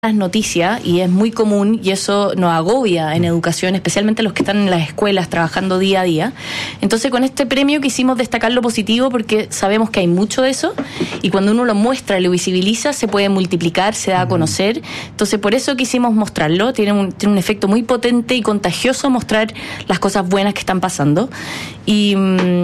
las noticias y es muy común y eso nos agobia en educación, especialmente los que están en las escuelas trabajando día a día. Entonces con este premio quisimos destacar lo positivo porque sabemos que hay mucho de eso y cuando uno lo muestra y lo visibiliza se puede multiplicar, se da a conocer. Entonces por eso quisimos mostrarlo. Tiene un efecto muy potente y contagioso mostrar las cosas buenas que están pasando. Y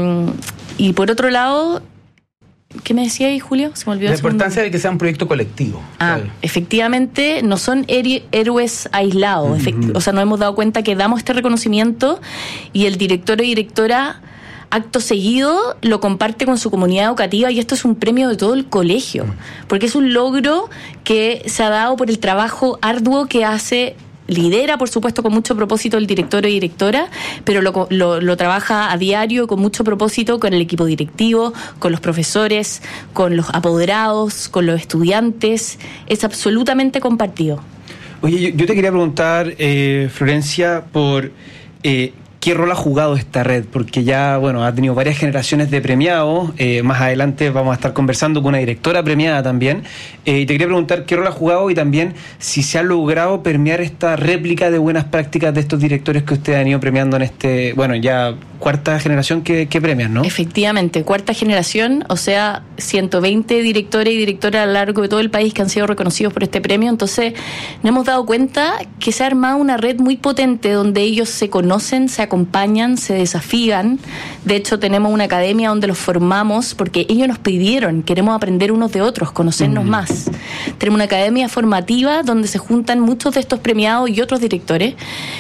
por otro lado, ¿qué me decía ahí, Julio? Se me olvidó. La importancia de que sea un proyecto colectivo. Efectivamente, no son héroes aislados. O sea, nos hemos dado cuenta que damos este reconocimiento y el director o directora, acto seguido, lo comparte con su comunidad educativa y esto es un premio de todo el colegio, porque es un logro que se ha dado por el trabajo arduo que lidera, por supuesto, con mucho propósito el director o directora, pero lo trabaja a diario con mucho propósito con el equipo directivo, con los profesores, con los apoderados, con los estudiantes. Es absolutamente compartido. Oye, yo te quería preguntar, Florencia, por ¿qué rol ha jugado esta red? Porque ya, bueno, ha tenido varias generaciones de premiados. Más adelante vamos a estar conversando con una directora premiada también. Y te quería preguntar qué rol ha jugado y también si se ha logrado premiar esta réplica de buenas prácticas de estos directores que ustedes han ido premiando en ya cuarta generación que premian, ¿no? Efectivamente, cuarta generación, o sea, 120 directores y directoras a lo largo de todo el país que han sido reconocidos por este premio. Entonces, nos hemos dado cuenta que se ha armado una red muy potente donde ellos se conocen, se acompañan, se desafían. De hecho, tenemos una academia donde los formamos porque ellos nos pidieron, queremos aprender unos de otros, conocernos más. Tenemos una academia formativa donde se juntan muchos de estos premiados y otros directores.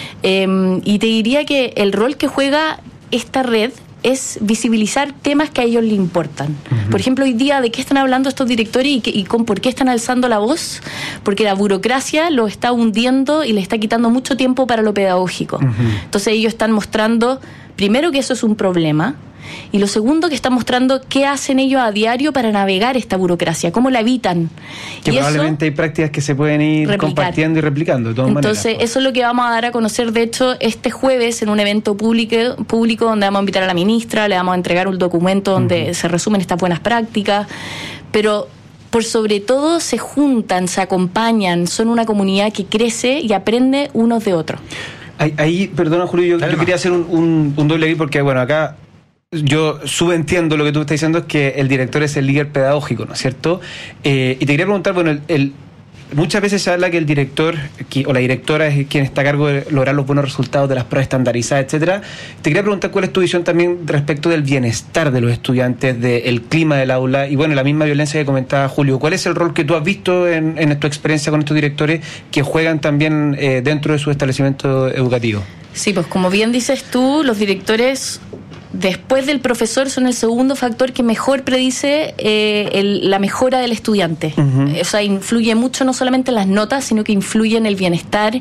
Y te diría que el rol que juega esta red es visibilizar temas que a ellos les importan. Por ejemplo, hoy día, ¿de qué están hablando estos directores y por qué están alzando la voz? Porque la burocracia los está hundiendo y les está quitando mucho tiempo para lo pedagógico. Entonces ellos están mostrando, primero, que eso es un problema, y lo segundo, que están mostrando qué hacen ellos a diario para navegar esta burocracia, cómo la evitan. Que y probablemente hay prácticas que se pueden ir compartiendo y replicando de todas maneras. Entonces, eso es lo que vamos a dar a conocer, de hecho, este jueves en un evento público donde vamos a invitar a la ministra, le vamos a entregar un documento donde se resumen estas buenas prácticas, pero por sobre todo se juntan, se acompañan, son una comunidad que crece y aprende unos de otros. Ahí, perdona, Julio, yo quería hacer un doble ahí porque, bueno, acá yo subentiendo lo que tú estás diciendo, es que el director es el líder pedagógico, ¿no es cierto? Y te quería preguntar, bueno, muchas veces se habla que el director o la directora es quien está a cargo de lograr los buenos resultados de las pruebas estandarizadas, etcétera. Te quería preguntar cuál es tu visión también respecto del bienestar de los estudiantes, del clima del aula y, bueno, la misma violencia que comentaba Julio. ¿Cuál es el rol que tú has visto en tu experiencia con estos directores que juegan también dentro de su establecimiento educativo? Sí, pues como bien dices tú, los directores, después del profesor, son el segundo factor que mejor predice la mejora del estudiante. O sea, influye mucho no solamente en las notas, sino que influye en el bienestar.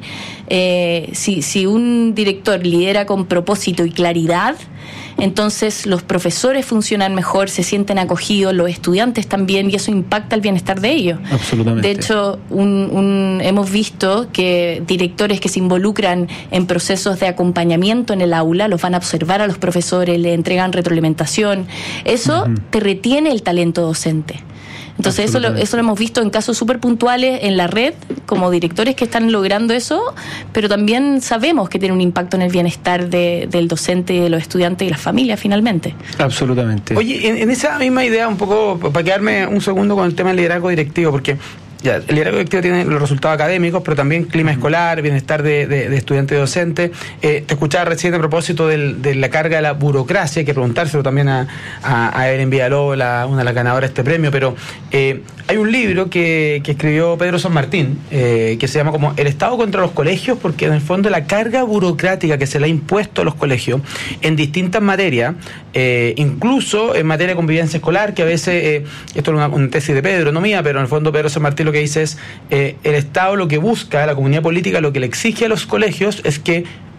Si un director lidera con propósito y claridad, entonces los profesores funcionan mejor, se sienten acogidos, los estudiantes también, y eso impacta el bienestar de ellos. Absolutamente. De hecho, hemos visto que directores que se involucran en procesos de acompañamiento en el aula, los van a observar a los profesores, le entregan retroalimentación. Eso te retiene el talento docente. Entonces eso lo hemos visto en casos súper puntuales en la red, como directores que están logrando eso, pero también sabemos que tiene un impacto en el bienestar del docente, de los estudiantes y las familias finalmente. Absolutamente. Oye, en esa misma idea, un poco, para quedarme un segundo con el tema del liderazgo directivo, porque ya, el liderazgo directivo tiene los resultados académicos, pero también clima escolar, bienestar de estudiante y docente. Te escuchaba recién a propósito de la carga de la burocracia, hay que preguntárselo también a Evelyn Villalobos, una de las ganadoras de este premio, pero hay un libro que escribió Pedro San Martín, que se llama como El Estado contra los colegios, porque en el fondo la carga burocrática que se le ha impuesto a los colegios en distintas materias, incluso en materia de convivencia escolar, que a veces, esto es una tesis de Pedro, no mía, pero en el fondo Pedro San Martín lo que dice es, el Estado lo que busca, la comunidad política lo que le exige a los colegios es que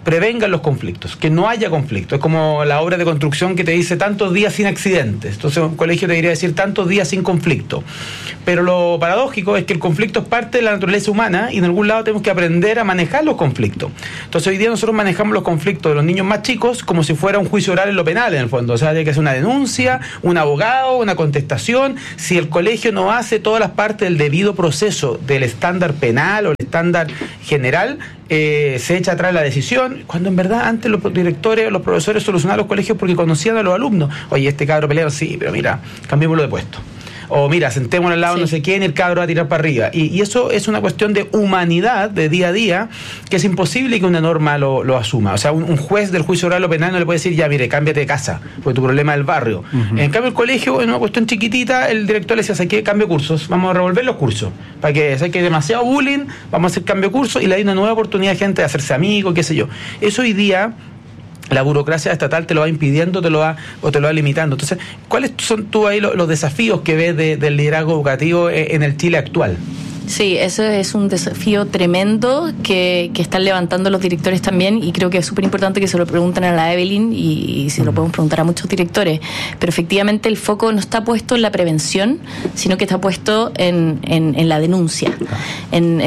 prevengan los conflictos, que no haya conflictos. Es como la obra de construcción que te dice tantos días sin accidentes. Entonces un colegio te debería decir tantos días sin conflicto. Pero lo paradójico es que el conflicto es parte de la naturaleza humana y en algún lado tenemos que aprender a manejar los conflictos. Entonces hoy día nosotros manejamos los conflictos de los niños más chicos como si fuera un juicio oral en lo penal, en el fondo. O sea, hay que hacer una denuncia, un abogado, una contestación. Si el colegio no hace todas las partes del debido proceso del estándar penal o el estándar general, se echa atrás la decisión, cuando en verdad antes los directores, los profesores solucionaban los colegios porque conocían a los alumnos. Oye, este cabro pelea, sí, pero mira, cambiémoslo de puesto. O mira, sentémonos al lado no sé quién y el cabro va a tirar para arriba. Y eso es una cuestión de humanidad, de día a día, que es imposible que una norma lo asuma. O sea, un juez del juicio oral o penal no le puede decir, ya, mire, cámbiate de casa, porque tu problema es el barrio. En cambio, el colegio, en una cuestión chiquitita, el director le decía, ¿sabes qué? Cambio cursos, vamos a revolver los cursos. Para que, ¿sabes que hay demasiado bullying? Vamos a hacer cambio de curso y le da una nueva oportunidad a gente de hacerse amigo, qué sé yo. Eso hoy día la burocracia estatal te lo va impidiendo, te lo va limitando. Entonces, ¿cuáles son tú ahí los desafíos que ves del liderazgo educativo en el Chile actual? Sí, ese es un desafío tremendo que están levantando los directores también, y creo que es súper importante que se lo pregunten a la Evelyn y se lo podemos preguntar a muchos directores. Pero efectivamente el foco no está puesto en la prevención, sino que está puesto en la denuncia. En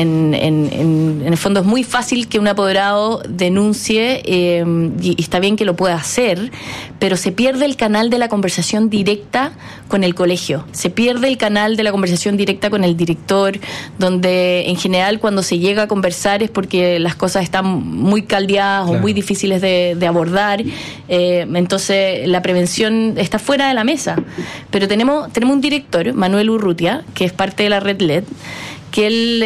el fondo es muy fácil que un apoderado denuncie y está bien que lo pueda hacer, pero se pierde el canal de la conversación directa con el colegio, se pierde el canal de la conversación directa con el director, donde en general cuando se llega a conversar es porque las cosas están muy caldeadas o muy difíciles de abordar, entonces la prevención está fuera de la mesa. Pero tenemos un director, Manuel Urrutia, que es parte de la red LED, que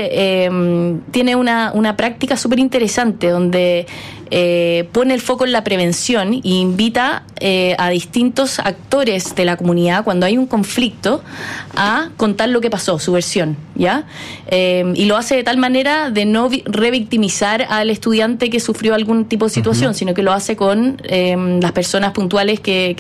él tiene una práctica súper interesante donde pone el foco en la prevención e invita a distintos actores de la comunidad cuando hay un conflicto a contar lo que pasó, su versión, ¿ya? Y lo hace de tal manera de no revictimizar al estudiante que sufrió algún tipo de situación, sino que lo hace con las personas puntuales que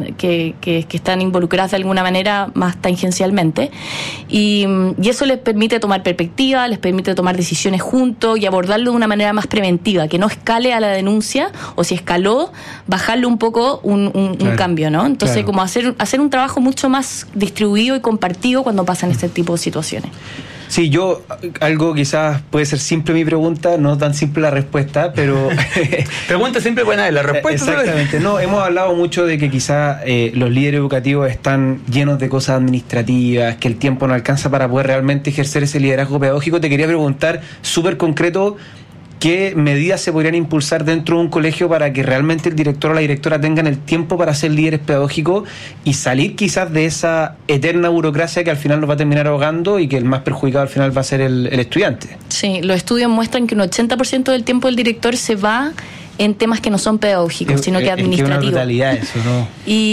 están involucradas de alguna manera más tangencialmente, y eso les permite tomar perspectiva, les permite tomar decisiones juntos y abordarlo de una manera más preventiva, que no escale a la denuncia, o si escaló, bajarle un poco un cambio, ¿no? Entonces, como hacer un trabajo mucho más distribuido y compartido cuando pasan este tipo de situaciones. Sí, algo quizás puede ser simple mi pregunta, no tan simple la respuesta, pero... Pregunta simple, buena es la respuesta. Exactamente. No, hemos hablado mucho de que quizás los líderes educativos están llenos de cosas administrativas, que el tiempo no alcanza para poder realmente ejercer ese liderazgo pedagógico. Te quería preguntar, súper concreto, ¿qué medidas se podrían impulsar dentro de un colegio para que realmente el director o la directora tengan el tiempo para ser líderes pedagógicos y salir quizás de esa eterna burocracia que al final nos va a terminar ahogando y que el más perjudicado al final va a ser el estudiante? Sí, los estudios muestran que un 80% del tiempo del director se va en temas que no son pedagógicos, sino que administrativos. Es una brutalidad eso, ¿no?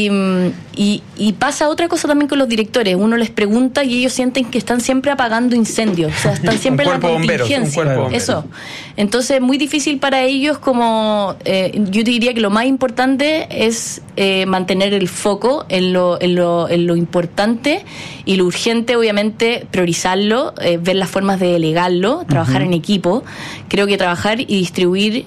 Y pasa otra cosa también con los directores. Uno les pregunta y ellos sienten que están siempre apagando incendios, o sea, están siempre en la contingencia. Eso. Entonces es muy difícil para ellos, como yo te diría que lo más importante es mantener el foco en lo importante y lo urgente, obviamente priorizarlo, ver las formas de delegarlo, trabajar en equipo. Creo que trabajar y distribuir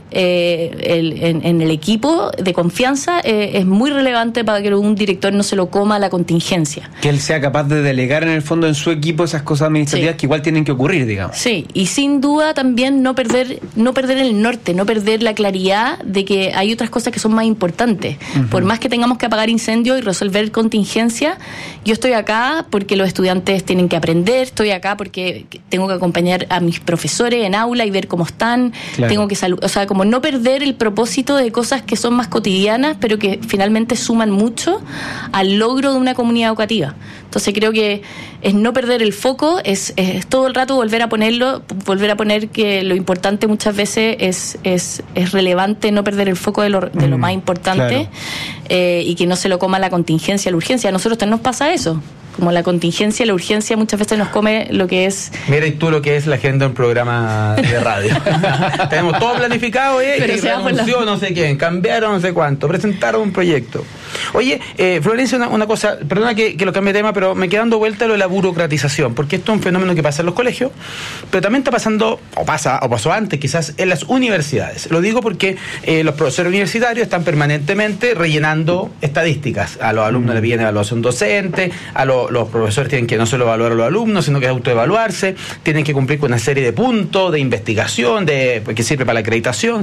en el equipo de confianza es muy relevante para que un director no se lo coma la contingencia. Que él sea capaz de delegar en el fondo en su equipo esas cosas administrativas que igual tienen que ocurrir, digamos. Sí, y sin duda también no perder el norte, no perder la claridad de que hay otras cosas que son más importantes. Por más que tengamos que apagar incendios y resolver contingencias, yo estoy acá porque los estudiantes tienen que aprender, estoy acá porque tengo que acompañar a mis profesores en aula y ver cómo están, tengo que o sea, como no perder el propósito de cosas que son más cotidianas, pero que finalmente suman mucho al logro de una comunidad educativa. Entonces creo que es no perder el foco, es todo el rato volver a poner que lo importante muchas veces es relevante, no perder el foco de lo más importante, y que no se lo coma la contingencia, la urgencia. A nosotros también nos pasa eso. como la contingencia, la urgencia muchas veces nos come lo que es... Mira, y tú lo que es la agenda de un programa de radio. Tenemos todo planificado, y renunció no sé quién, cambiaron no sé cuánto, presentaron un proyecto. Oye, Florencia, una cosa, perdona que lo cambie de tema, pero me queda dando vuelta lo de la burocratización, porque esto es un fenómeno que pasa en los colegios, pero también está pasando, o pasó antes quizás, en las universidades. Lo digo porque los profesores universitarios están permanentemente rellenando estadísticas. A los alumnos les viene evaluación docente, los profesores tienen que no solo evaluar a los alumnos, sino que autoevaluarse, tienen que cumplir con una serie de puntos de investigación, que sirve para la acreditación.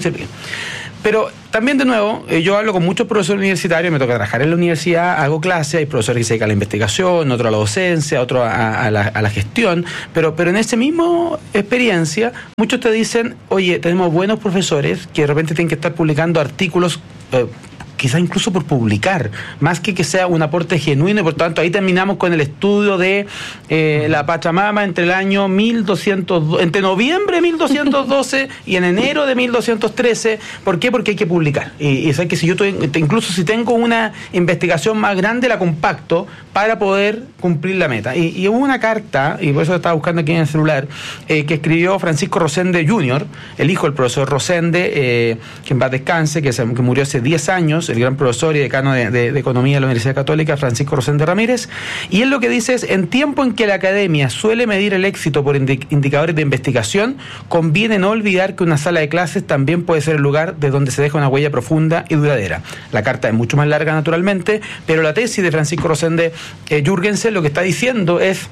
Pero también, de nuevo, yo hablo con muchos profesores universitarios, me toca trabajar en la universidad, hago clases, hay profesores que se dedican a la investigación, otros a la docencia, otros a la gestión, pero en esa misma experiencia, muchos te dicen, oye, tenemos buenos profesores que de repente tienen que estar publicando artículos, quizás incluso por publicar, más que sea un aporte genuino, y por tanto ahí terminamos con el estudio de la Pachamama entre el año 1200, entre noviembre de 1212 y en enero de 1213. ¿Por qué? Porque hay que publicar. Y sabes que si yo incluso si tengo una investigación más grande, la compacto para poder cumplir la meta. Y hubo una carta, y por eso estaba buscando aquí en el celular, que escribió Francisco Rosende Jr., el hijo del profesor Rosende, que en paz descanse, que murió hace 10 años, el gran profesor y decano de Economía de la Universidad Católica, Francisco Rosende Ramírez, y él lo que dice es: en tiempo en que la academia suele medir el éxito por indicadores de investigación, conviene no olvidar que una sala de clases también puede ser el lugar de donde se deja una huella profunda y duradera. La carta es mucho más larga, naturalmente, pero la tesis de Francisco Rosende Jürgensen lo que está diciendo es: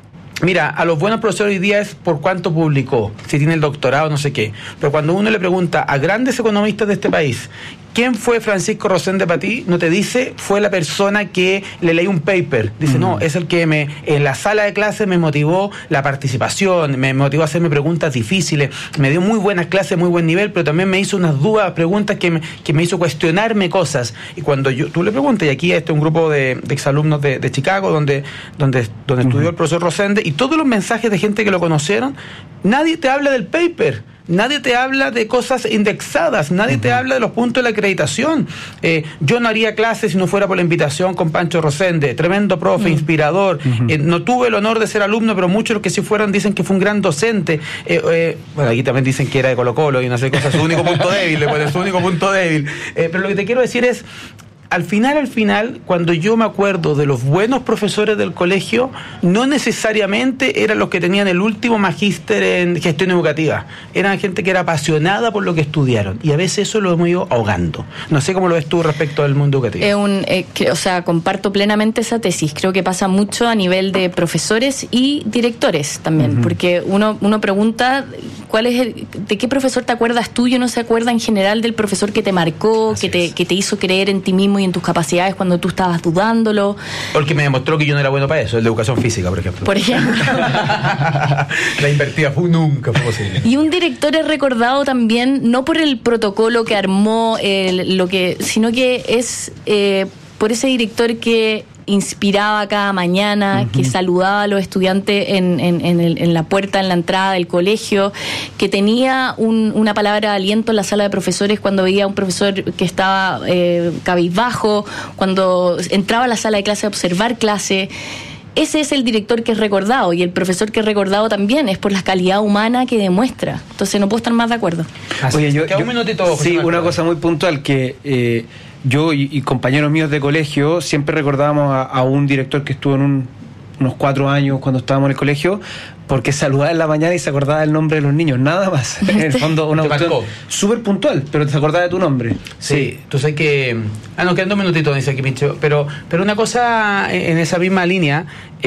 mira, a los buenos profesores hoy día es por cuánto publicó, si tiene el doctorado, no sé qué. Pero cuando uno le pregunta a grandes economistas de este país, ¿quién fue Francisco Rosende para ti? No te dice, fue la persona que le leí un paper. Dice, no, es el que en la sala de clases me motivó la participación, me motivó a hacerme preguntas difíciles, me dio muy buenas clases, muy buen nivel, pero también me hizo unas dudas, preguntas que me hizo cuestionarme cosas. Y cuando tú le preguntas, y aquí este es un grupo de exalumnos de Chicago, donde estudió el profesor Rosende, y todos los mensajes de gente que lo conocieron, nadie te habla del paper. Nadie te habla de cosas indexadas, nadie te habla de los puntos de la acreditación. Yo no haría clases si no fuera por la invitación con Pancho Rosende, tremendo profe, inspirador. No tuve el honor de ser alumno, pero muchos de los que sí fueron dicen que fue un gran docente. Bueno, aquí también dicen que era de Colo-Colo y no sé cosas, su único punto débil, su único punto débil. Pero lo que te quiero decir es, al final, cuando yo me acuerdo de los buenos profesores del colegio, no necesariamente eran los que tenían el último magíster en gestión educativa. Eran gente que era apasionada por lo que estudiaron. Y a veces eso lo hemos ido ahogando. No sé cómo lo ves tú respecto al mundo educativo. Comparto plenamente esa tesis. Creo que pasa mucho a nivel de profesores y directores también. Porque uno pregunta, ¿de qué profesor te acuerdas tú? Y uno se acuerda en general del profesor que te marcó, que te hizo creer en ti mismo y en tus capacidades cuando tú estabas dudándolo. Porque me demostró que yo no era bueno para eso, el de educación física, por ejemplo. La invertida nunca fue posible. Y un director es recordado también no por el protocolo que armó, sino que es por ese director que inspiraba cada mañana, que saludaba a los estudiantes en la puerta, en la entrada del colegio, que tenía una palabra de aliento en la sala de profesores cuando veía a un profesor que estaba cabizbajo, cuando entraba a la sala de clase a observar clase. Ese es el director que es recordado, y el profesor que es recordado también es por la calidad humana que demuestra. Entonces no puedo estar más de acuerdo. Oye, un minutito. Sí, una cosa muy puntual que yo y compañeros míos de colegio siempre recordábamos a un director que estuvo en unos 4 años cuando estábamos en el colegio, porque saludaba en la mañana y se acordaba del nombre de los niños, nada más. En el fondo, una cuestión súper puntual, pero te acordaba de tu nombre. Sí, tú sabes que... nos quedan 2 minutitos, dice aquí Pincho. Pero una cosa en esa misma línea...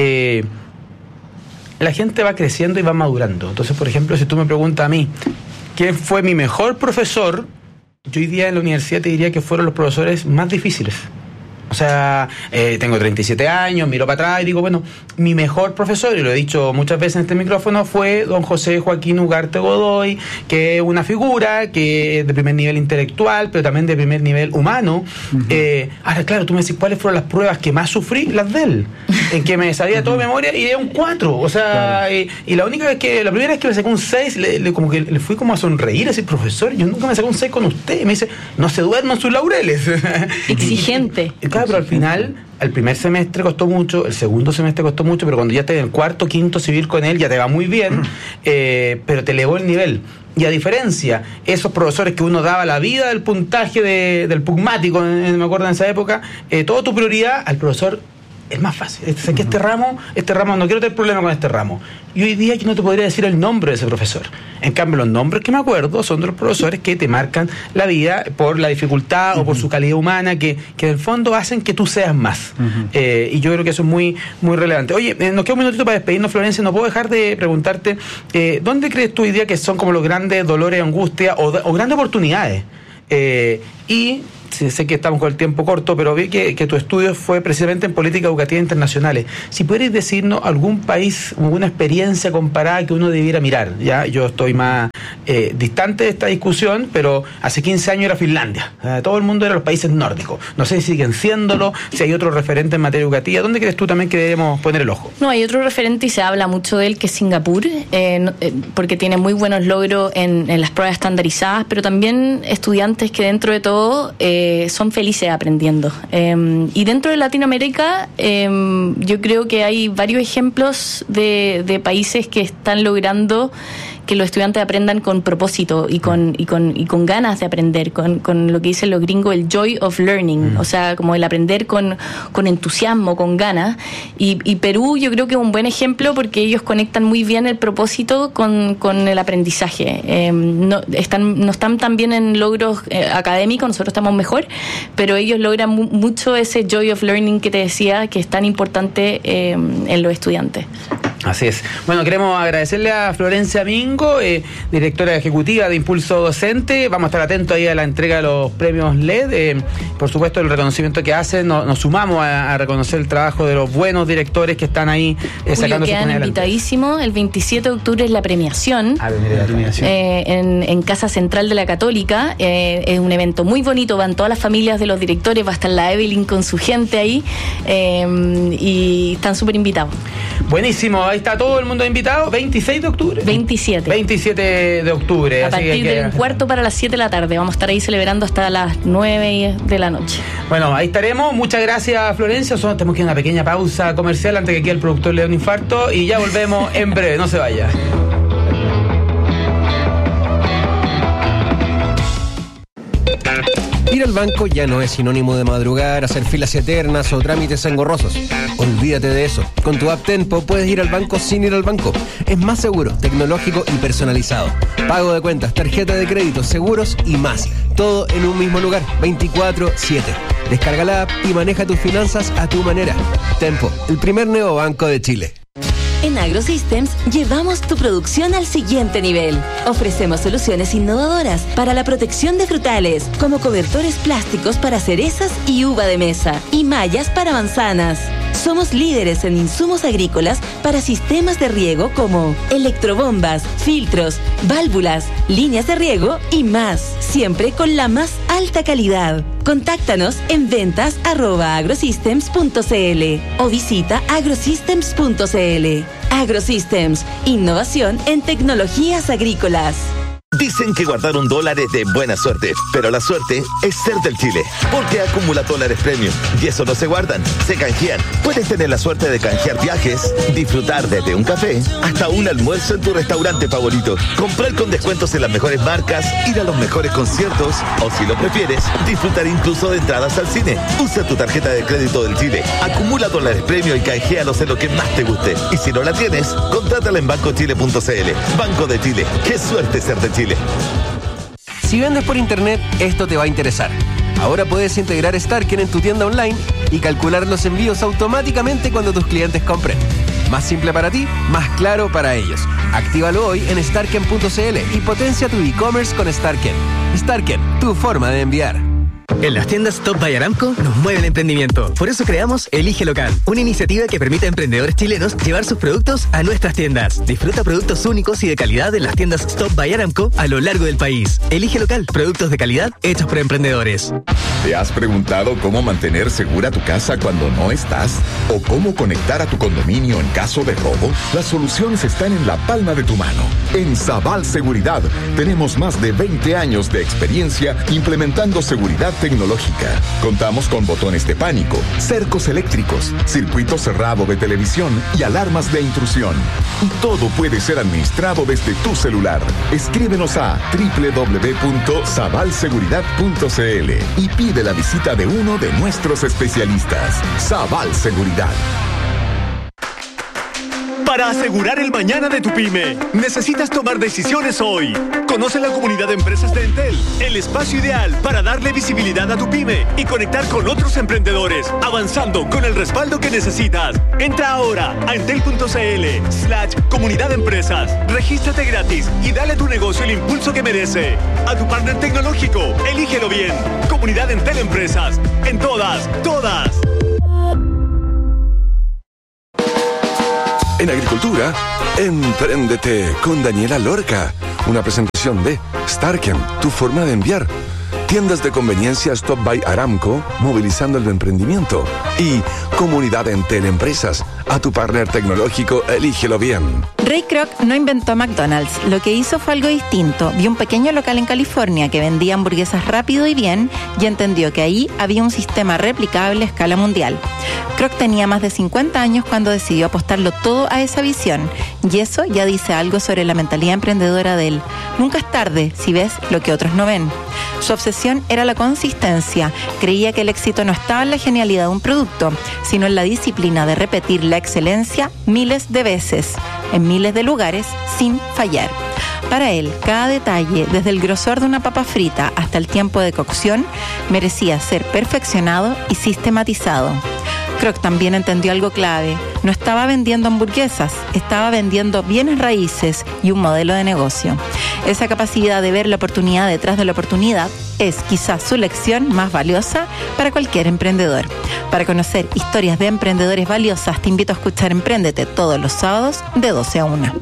la gente va creciendo y va madurando. Entonces, por ejemplo, si tú me preguntas a mí, ¿quién fue mi mejor profesor? Yo hoy día en la universidad te diría que fueron los profesores más difíciles. O sea, tengo 37 años, miro para atrás y digo, bueno, mi mejor profesor, y lo he dicho muchas veces en este micrófono, fue don José Joaquín Ugarte Godoy, que es una figura que es de primer nivel intelectual, pero también de primer nivel humano. Ahora, claro, tú me decís, ¿cuáles fueron las pruebas que más sufrí? Las de él, en que me sabía toda memoria y era un 4. O sea, claro. Y la primera vez que me sacó un 6, como que le fui como a sonreír a ese profesor. Yo nunca me sacé un 6 con usted. Y me dice, no se duerman sus laureles. Exigente. Claro, Claro, pero al final, el primer semestre costó mucho, el segundo semestre costó mucho, pero cuando ya estás en el cuarto, quinto civil con él, ya te va muy bien, pero te elevó el nivel. Y a diferencia, esos profesores que uno daba la vida del puntaje del pugmático, me acuerdo en esa época, toda tu prioridad al profesor es más fácil. Sé que este ramo, no quiero tener problema con este ramo. Y hoy día yo no te podría decir el nombre de ese profesor. En cambio, los nombres que me acuerdo son de los profesores que te marcan la vida por la dificultad o por su calidad humana, que en el fondo hacen que tú seas más. Y yo creo que eso es muy, muy relevante. Oye, nos queda un minutito para despedirnos, Florencia. No puedo dejar de preguntarte, ¿dónde crees tú hoy día que son como los grandes dolores, angustias o grandes oportunidades? Y sé que estamos con el tiempo corto, pero vi que tu estudio fue precisamente en política educativa internacionales. Si pudierais decirnos algún país, alguna experiencia comparada que uno debiera mirar. Ya yo estoy más distante de esta discusión, pero hace 15 años era Finlandia. Todo el mundo era los países nórdicos. No sé si siguen siéndolo, si hay otro referente en materia educativa. ¿Dónde crees tú también que debemos poner el ojo? No, hay otro referente y se habla mucho de él, que es Singapur, porque tiene muy buenos logros en las pruebas estandarizadas, pero también estudiantes que dentro de todo son felices aprendiendo. Y dentro de Latinoamérica, yo creo que hay varios ejemplos de países que están logrando que los estudiantes aprendan con propósito y con ganas de aprender, con lo que dicen los gringos, el joy of learning, o sea, como el aprender con entusiasmo, con ganas. Y Perú yo creo que es un buen ejemplo porque ellos conectan muy bien el propósito con el aprendizaje. No están tan bien en logros académicos, nosotros estamos mejor, pero ellos logran mucho ese joy of learning que te decía, que es tan importante en los estudiantes. Así es. Bueno, queremos agradecerle a Florencia Mingo, directora ejecutiva de Impulso Docente. Vamos a estar atentos ahí a la entrega de los premios LED. Por supuesto, el reconocimiento que hacen, nos sumamos a reconocer el trabajo de los buenos directores que están ahí sacando su quedan invitadísimos. El 27 de octubre es la premiación. En Casa Central de la Católica. Es un evento muy bonito, van todas las familias de los directores, va a estar la Evelyn con su gente ahí, y están súper invitados. Buenísimo, ahí está todo el mundo invitado. 26 de octubre. 27 de octubre. A partir del cuarto para las 7 de la tarde. Vamos a estar ahí celebrando hasta las 9 de la noche. Bueno, ahí estaremos. Muchas gracias, Florencia. Solo tenemos que ir a una pequeña pausa comercial antes que aquí el productor le dé un infarto. Y ya volvemos en breve. No se vaya. Ir al banco ya no es sinónimo de madrugar, hacer filas eternas o trámites engorrosos. Olvídate de eso. Con tu app Tenpo puedes ir al banco sin ir al banco. Es más seguro, tecnológico y personalizado. Pago de cuentas, tarjeta de crédito, seguros y más. Todo en un mismo lugar, 24/7. Descarga la app y maneja tus finanzas a tu manera. Tenpo, el primer neobanco de Chile. En AgroSystems llevamos tu producción al siguiente nivel. Ofrecemos soluciones innovadoras para la protección de frutales, como cobertores plásticos para cerezas y uva de mesa, y mallas para manzanas. Somos líderes en insumos agrícolas para sistemas de riego como electrobombas, filtros, válvulas, líneas de riego y más, siempre con la más alta calidad. Contáctanos en ventas@agrosystems.cl o visita agrosystems.cl. AgroSystems, innovación en tecnologías agrícolas. Dicen que guardar $1 es de buena suerte, pero la suerte es ser del Chile, porque acumula dólares premium, y eso no se guardan, se canjean. Puedes tener la suerte de canjear viajes, disfrutar desde un café hasta un almuerzo en tu restaurante favorito, comprar con descuentos en las mejores marcas, ir a los mejores conciertos, o si lo prefieres, disfrutar incluso de entradas al cine. Usa tu tarjeta de crédito del Chile, acumula dólares premium y canjealos en lo que más te guste. Y si no la tienes, contrátala en bancochile.cl. Banco de Chile, qué suerte ser de Chile. Si vendes por internet, esto te va a interesar. Ahora puedes integrar Starken en tu tienda online y calcular los envíos automáticamente cuando tus clientes compren. Más simple para ti, más claro para ellos. Actívalo hoy en starken.cl y potencia tu e-commerce con Starken. Starken, tu forma de enviar. En las tiendas Top by Aramco nos mueve el emprendimiento. Por eso creamos Elige Local, una iniciativa que permite a emprendedores chilenos llevar sus productos a nuestras tiendas. Disfruta productos únicos y de calidad en las tiendas Top by Aramco a lo largo del país. Elige Local, productos de calidad hechos por emprendedores. ¿Te has preguntado cómo mantener segura tu casa cuando no estás? ¿O cómo conectar a tu condominio en caso de robo? Las soluciones están en la palma de tu mano. En Sabal Seguridad tenemos más de 20 años de experiencia implementando seguridad tecnológica. Contamos con botones de pánico, cercos eléctricos, circuito cerrado de televisión y alarmas de intrusión. Y todo puede ser administrado desde tu celular. Escríbenos a www.sabalseguridad.cl y pide la visita de uno de nuestros especialistas. Sabal Seguridad. Para asegurar el mañana de tu pyme, necesitas tomar decisiones hoy. Conoce la comunidad de empresas de Entel, el espacio ideal para darle visibilidad a tu pyme y conectar con otros emprendedores, avanzando con el respaldo que necesitas. Entra ahora a entel.cl/comunidad de empresas, regístrate gratis y dale a tu negocio el impulso que merece. A tu partner tecnológico, elígelo bien. Comunidad Entel Empresas, en todas. En agricultura, Empréndete con Daniela Lorca. Una presentación de Starken, tu forma de enviar. Tiendas de conveniencia Stop by Aramco, movilizando el emprendimiento. Y Comunidad Entel Empresas, a tu partner tecnológico, elígelo bien. Ray Kroc no inventó McDonald's, lo que hizo fue algo distinto. Vio un pequeño local en California que vendía hamburguesas rápido y bien y entendió que ahí había un sistema replicable a escala mundial. Kroc tenía más de 50 años cuando decidió apostarlo todo a esa visión y eso ya dice algo sobre la mentalidad emprendedora de él. Nunca es tarde si ves lo que otros no ven. Su obsesión era la consistencia. Creía que el éxito no estaba en la genialidad de un producto, sino en la disciplina de repetir la excelencia miles de veces, en miles de lugares, sin fallar. Para él, cada detalle, desde el grosor de una papa frita hasta el tiempo de cocción, merecía ser perfeccionado y sistematizado. Kroc también entendió algo clave. No estaba vendiendo hamburguesas, estaba vendiendo bienes raíces y un modelo de negocio. Esa capacidad de ver la oportunidad detrás de la oportunidad es quizás su lección más valiosa para cualquier emprendedor. Para conocer historias de emprendedores valiosas, te invito a escuchar Empréndete todos los sábados de 12 a 1.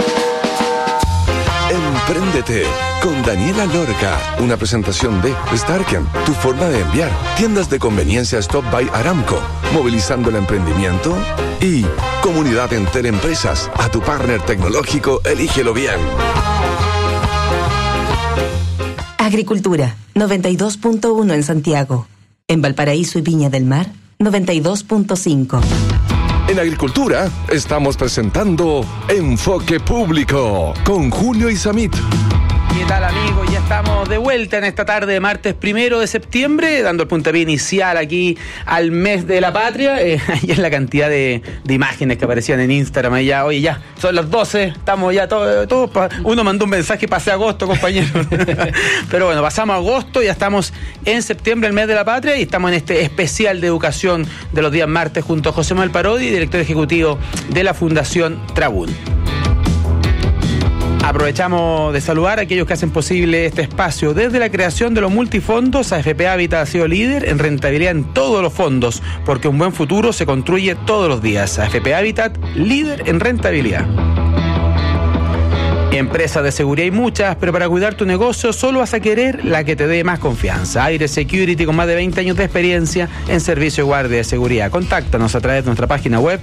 Empréndete con Daniela Lorca, una presentación de Starken, tu forma de enviar. Tiendas de conveniencia Stop by Aramco, movilizando el emprendimiento. Y Comunidad Entel Empresas, a tu partner tecnológico, elígelo bien. Agricultura, 92.1 en Santiago. En Valparaíso y Viña del Mar, 92.5. En agricultura, estamos presentando Enfoque Público con Julio Isamit. ¿Qué tal, amigos? Ya estamos de vuelta en esta tarde de martes 1 de septiembre, dando el puntapié inicial aquí al mes de la patria. Ahí es la cantidad de imágenes que aparecían en Instagram. Ahí ya, oye, ya son las 12, estamos ya todos. Uno mandó un mensaje, pasé agosto, compañero. Pero bueno, pasamos a agosto, ya estamos en septiembre, el mes de la patria, y estamos en este especial de educación de los días martes junto a José Manuel Parodi, director ejecutivo de la Fundación Trabún. Aprovechamos de saludar a aquellos que hacen posible este espacio. Desde la creación de los multifondos, AFP Habitat ha sido líder en rentabilidad en todos los fondos, porque un buen futuro se construye todos los días. AFP Habitat, líder en rentabilidad. Empresas de seguridad hay muchas, pero para cuidar tu negocio solo vas a querer la que te dé más confianza. Aire Security, con más de 20 años de experiencia en servicio de guardia de seguridad. Contáctanos a través de nuestra página web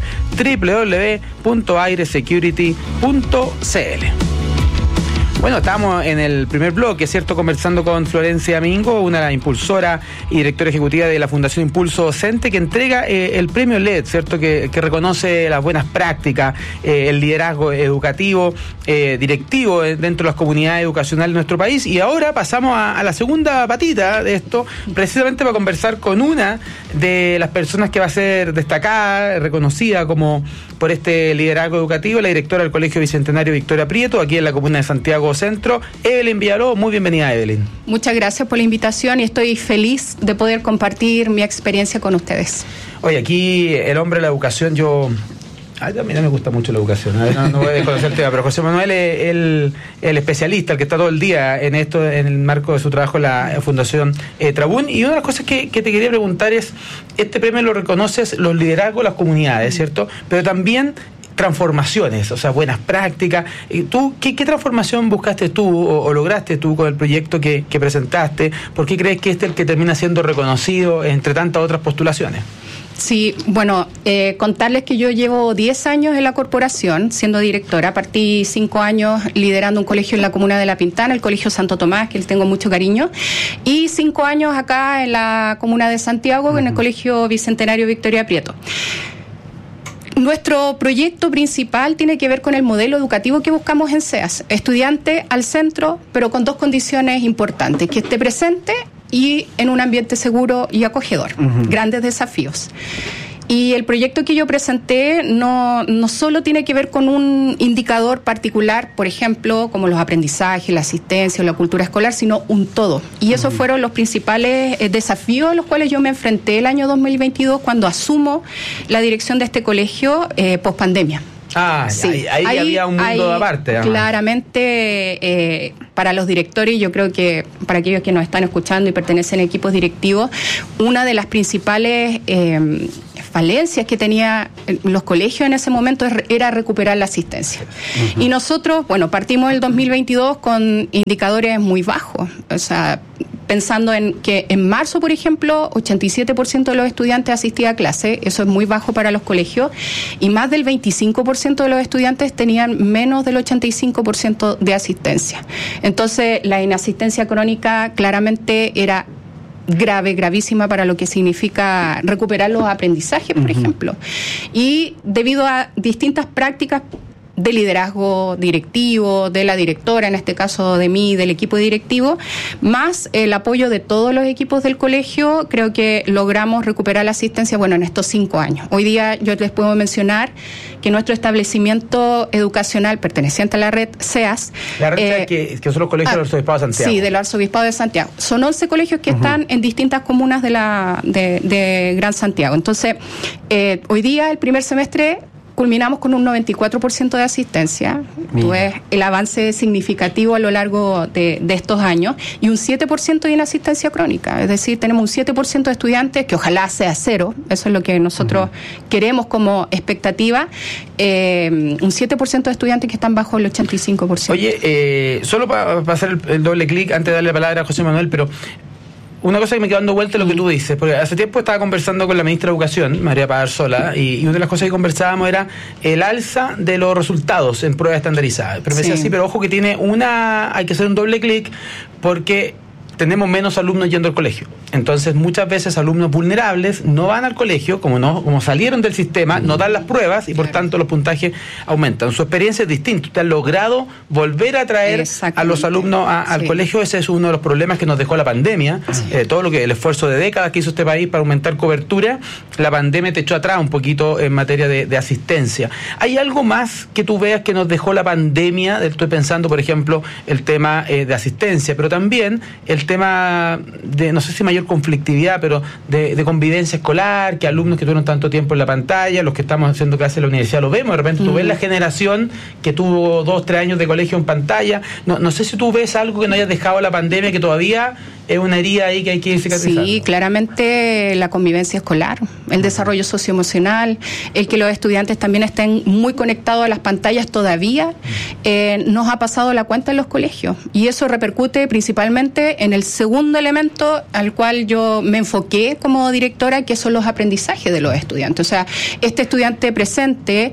www.aireSecurity.cl. Bueno, estamos en el primer bloque, ¿cierto? Conversando con Florencia Mingo, una de las impulsoras y directora ejecutiva de la Fundación Impulso Docente, que entrega el premio LED, ¿cierto? Que reconoce las buenas prácticas, el liderazgo educativo, directivo dentro de las comunidades educacionales de nuestro país. Y ahora pasamos a la segunda patita de esto, precisamente para conversar con una de las personas que va a ser destacada, reconocida como por este liderazgo educativo, la directora del Colegio Bicentenario Victoria Prieto, aquí en la comuna de Santiago Centro, Evelyn Villalobos. Muy bienvenida, Evelyn. Muchas gracias por la invitación y estoy feliz de poder compartir mi experiencia con ustedes. Oye, aquí el hombre de la educación, a mí no me gusta mucho la educación, no voy a desconocer el tema, pero José Manuel es el especialista, el que está todo el día en esto, en el marco de su trabajo en la Fundación Trabún. Y una de las cosas que te quería preguntar es, este premio lo reconoces los liderazgos de las comunidades, ¿cierto? Pero también transformaciones, o sea, buenas prácticas. ¿Tú qué transformación buscaste tú o lograste tú con el proyecto que presentaste? ¿Por qué crees que este es el que termina siendo reconocido entre tantas otras postulaciones? Sí, bueno, contarles que yo llevo 10 años en la corporación siendo directora. Partí 5 años liderando un colegio en la comuna de La Pintana, el Colegio Santo Tomás, que le tengo mucho cariño, y 5 años acá en la comuna de Santiago, en el Colegio Bicentenario Victoria Prieto. Nuestro proyecto principal tiene que ver con el modelo educativo que buscamos en SEAS. Estudiante al centro, pero con 2 condiciones importantes: que esté presente y en un ambiente seguro y acogedor. Grandes desafíos. Y el proyecto que yo presenté no solo tiene que ver con un indicador particular, por ejemplo, como los aprendizajes, la asistencia o la cultura escolar, sino un todo. Y esos fueron los principales desafíos a los cuales yo me enfrenté el año 2022 cuando asumo la dirección de este colegio post-pandemia. Sí. Ahí había un mundo aparte. Claramente, para los directores, yo creo que para aquellos que nos están escuchando y pertenecen a equipos directivos, una de las principales falencias que tenía los colegios en ese momento era recuperar la asistencia. Y nosotros, partimos el 2022 con indicadores muy bajos. O sea, pensando en que en marzo, por ejemplo, 87% de los estudiantes asistían a clase, eso es muy bajo para los colegios, y más del 25% de los estudiantes tenían menos del 85% de asistencia. Entonces, la inasistencia crónica claramente era gravísima para lo que significa recuperar los aprendizajes, por ejemplo. Y debido a distintas prácticas de liderazgo directivo, de la directora, en este caso de mí, del equipo directivo, más el apoyo de todos los equipos del colegio, creo que logramos recuperar la asistencia, en estos 5 años. Hoy día yo les puedo mencionar que nuestro establecimiento educacional perteneciente a la red SEAS... La red que son los colegios del Arzobispado de Santiago. Sí, del Arzobispado de Santiago. Son 11 colegios que están en distintas comunas de Gran Santiago. Entonces, hoy día, el primer semestre, culminamos con un 94% de asistencia. Pues el avance significativo a lo largo de estos años, y un 7% de inasistencia crónica. Es decir, tenemos un 7% de estudiantes, que ojalá sea 0, eso es lo que nosotros queremos como expectativa, un 7% de estudiantes que están bajo el 85%. Oye, solo para hacer el doble clic antes de darle la palabra a José Manuel, pero una cosa que me quedó dando vuelta es lo que tú dices, porque hace tiempo estaba conversando con la ministra de Educación, María Pazarsola, y una de las cosas que conversábamos era el alza de los resultados en pruebas estandarizadas. Pero me decía, sí, pero ojo que hay que hacer un doble clic, porque tenemos menos alumnos yendo al colegio. Entonces, muchas veces alumnos vulnerables no van al colegio, como salieron del sistema, no dan las pruebas y por tanto los puntajes aumentan. Su experiencia es distinta. Usted ha logrado volver a traer a los alumnos al colegio. Ese es uno de los problemas que nos dejó la pandemia. Todo el esfuerzo de décadas que hizo este país para aumentar cobertura, la pandemia te echó atrás un poquito en materia de asistencia. ¿Hay algo más que tú veas que nos dejó la pandemia? Estoy pensando, por ejemplo, el tema de asistencia, pero también el tema de, no sé si mayor conflictividad, pero de convivencia escolar, que alumnos que tuvieron tanto tiempo en la pantalla, los que estamos haciendo clases en la universidad lo vemos, de repente tú ves la generación que tuvo 2-3 años de colegio en pantalla. No sé si tú ves algo que no hayas dejado la pandemia, que todavía es una herida ahí que hay que ir cicatrizando. Sí, claramente la convivencia escolar, el desarrollo socioemocional, el que los estudiantes también estén muy conectados a las pantallas todavía, nos ha pasado la cuenta en los colegios, y eso repercute principalmente en el segundo elemento al cual yo me enfoqué como directora, que son los aprendizajes de los estudiantes. O sea, este estudiante presente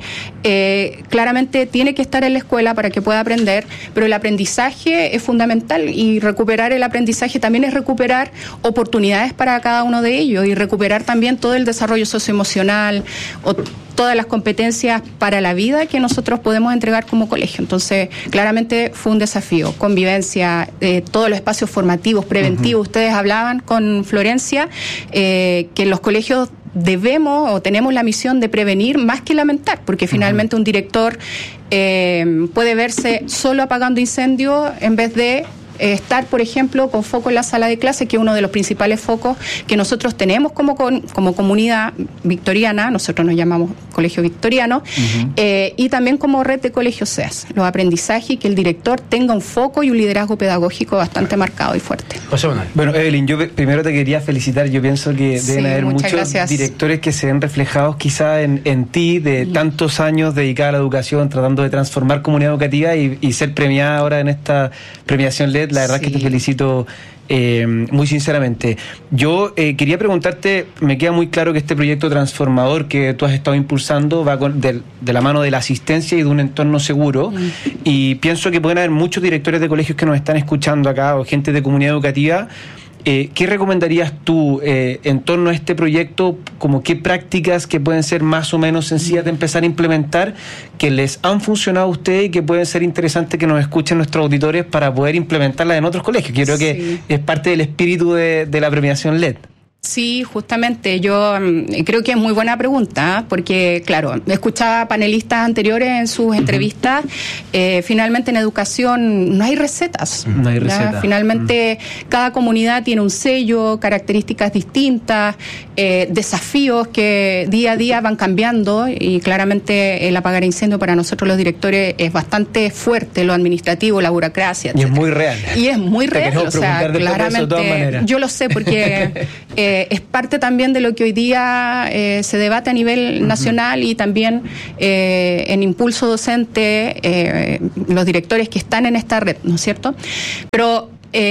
claramente tiene que estar en la escuela para que pueda aprender, pero el aprendizaje es fundamental, y recuperar el aprendizaje también es recuperar oportunidades para cada uno de ellos, y recuperar también todo el desarrollo socioemocional o todas las competencias para la vida que nosotros podemos entregar como colegio. Entonces, claramente fue un desafío. Convivencia, todos los espacios formativos, preventivos. Ustedes hablaban con Florencia que en los colegios debemos o tenemos la misión de prevenir más que lamentar, porque finalmente un director puede verse solo apagando incendios en vez de estar, por ejemplo, con foco en la sala de clase, que es uno de los principales focos que nosotros tenemos como comunidad victoriana, nosotros nos llamamos Colegio Victoriano, y también como red de colegios SEAS, los aprendizajes y que el director tenga un foco y un liderazgo pedagógico bastante marcado y fuerte. Bueno, Evelyn, yo primero te quería felicitar. Yo pienso que deben haber muchos directores que se ven reflejados quizá en ti, de tantos años dedicada a la educación, tratando de transformar comunidad educativa y ser premiada ahora en esta premiación LED. La verdad es que te felicito muy sinceramente. Yo quería preguntarte, me queda muy claro que este proyecto transformador que tú has estado impulsando va de la mano de la asistencia y de un entorno seguro, y pienso que pueden haber muchos directores de colegios que nos están escuchando acá, o gente de comunidad educativa. ¿Qué recomendarías tú en torno a este proyecto? Como qué prácticas que pueden ser más o menos sencillas de empezar a implementar, que les han funcionado a ustedes y que pueden ser interesantes que nos escuchen nuestros auditores para poder implementarlas en otros colegios? Que creo que es parte del espíritu de la premiación LED. Sí, justamente, yo creo que es muy buena pregunta, porque, claro, escuchaba panelistas anteriores en sus entrevistas, finalmente en educación no hay recetas. No hay recetas. Finalmente, cada comunidad tiene un sello, características distintas, desafíos que día a día van cambiando, y claramente el apagar incendio para nosotros los directores es bastante fuerte, lo administrativo, la burocracia, etc. Y es muy real. Y es muy real, o sea, claramente, yo lo sé porque... es parte también de lo que hoy día se debate a nivel nacional, y también en Impulso Docente, los directores que están en esta red, ¿no es cierto? Pero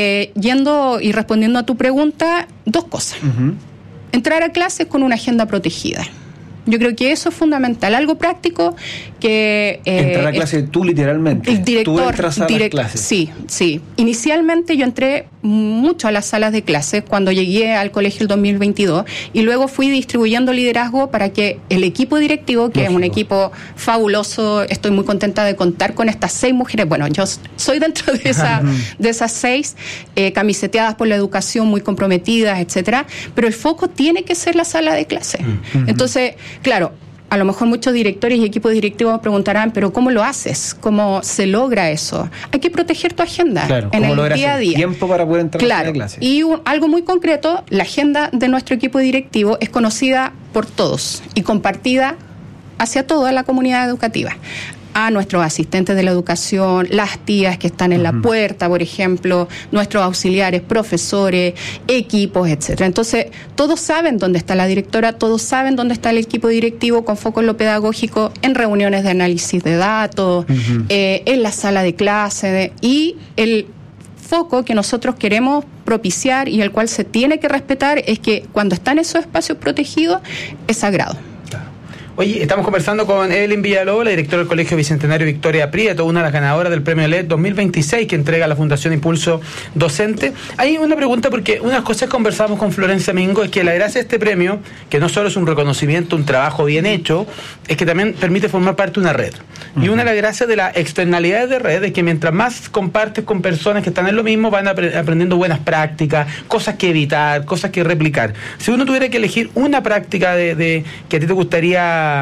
yendo y respondiendo a tu pregunta, dos cosas. Entrar a clases con una agenda protegida. Yo creo que eso es fundamental, algo práctico que... entrar a clase tú literalmente. El director... Tú entras a las clases. Sí. Inicialmente yo entré mucho a las salas de clases cuando llegué al colegio el 2022, y luego fui distribuyendo liderazgo para que el equipo directivo, que es un equipo fabuloso, estoy muy contenta de contar con estas 6 mujeres, bueno, yo soy dentro de esas 6, camiseteadas por la educación, muy comprometidas, etcétera, pero el foco tiene que ser la sala de clase. Entonces, claro, a lo mejor muchos directores y equipos directivos preguntarán, pero ¿cómo lo haces? ¿Cómo se logra eso? Hay que proteger tu agenda en el día a día. Tiempo para poder entrar a clase. Y algo muy concreto, la agenda de nuestro equipo directivo es conocida por todos y compartida hacia toda la comunidad educativa. A nuestros asistentes de la educación, las tías que están en la puerta, por ejemplo, nuestros auxiliares, profesores, equipos, etcétera. Entonces, todos saben dónde está la directora, todos saben dónde está el equipo directivo con foco en lo pedagógico, en reuniones de análisis de datos, en la sala de clase, y el foco que nosotros queremos propiciar y el cual se tiene que respetar es que cuando están esos espacios protegidos es sagrado. Oye, estamos conversando con Evelyn Villalobos, la directora del Colegio Bicentenario Victoria Prieto, una de las ganadoras del Premio LED 2026 que entrega la Fundación Impulso Docente. Hay una pregunta, porque una de las cosas que conversamos con Florencia Mingo es que la gracia de este premio, que no solo es un reconocimiento, un trabajo bien hecho, es que también permite formar parte de una red. Y una de las gracias de las externalidades de red es que mientras más compartes con personas que están en lo mismo, van aprendiendo buenas prácticas, cosas que evitar, cosas que replicar. Si uno tuviera que elegir una práctica que a ti te gustaría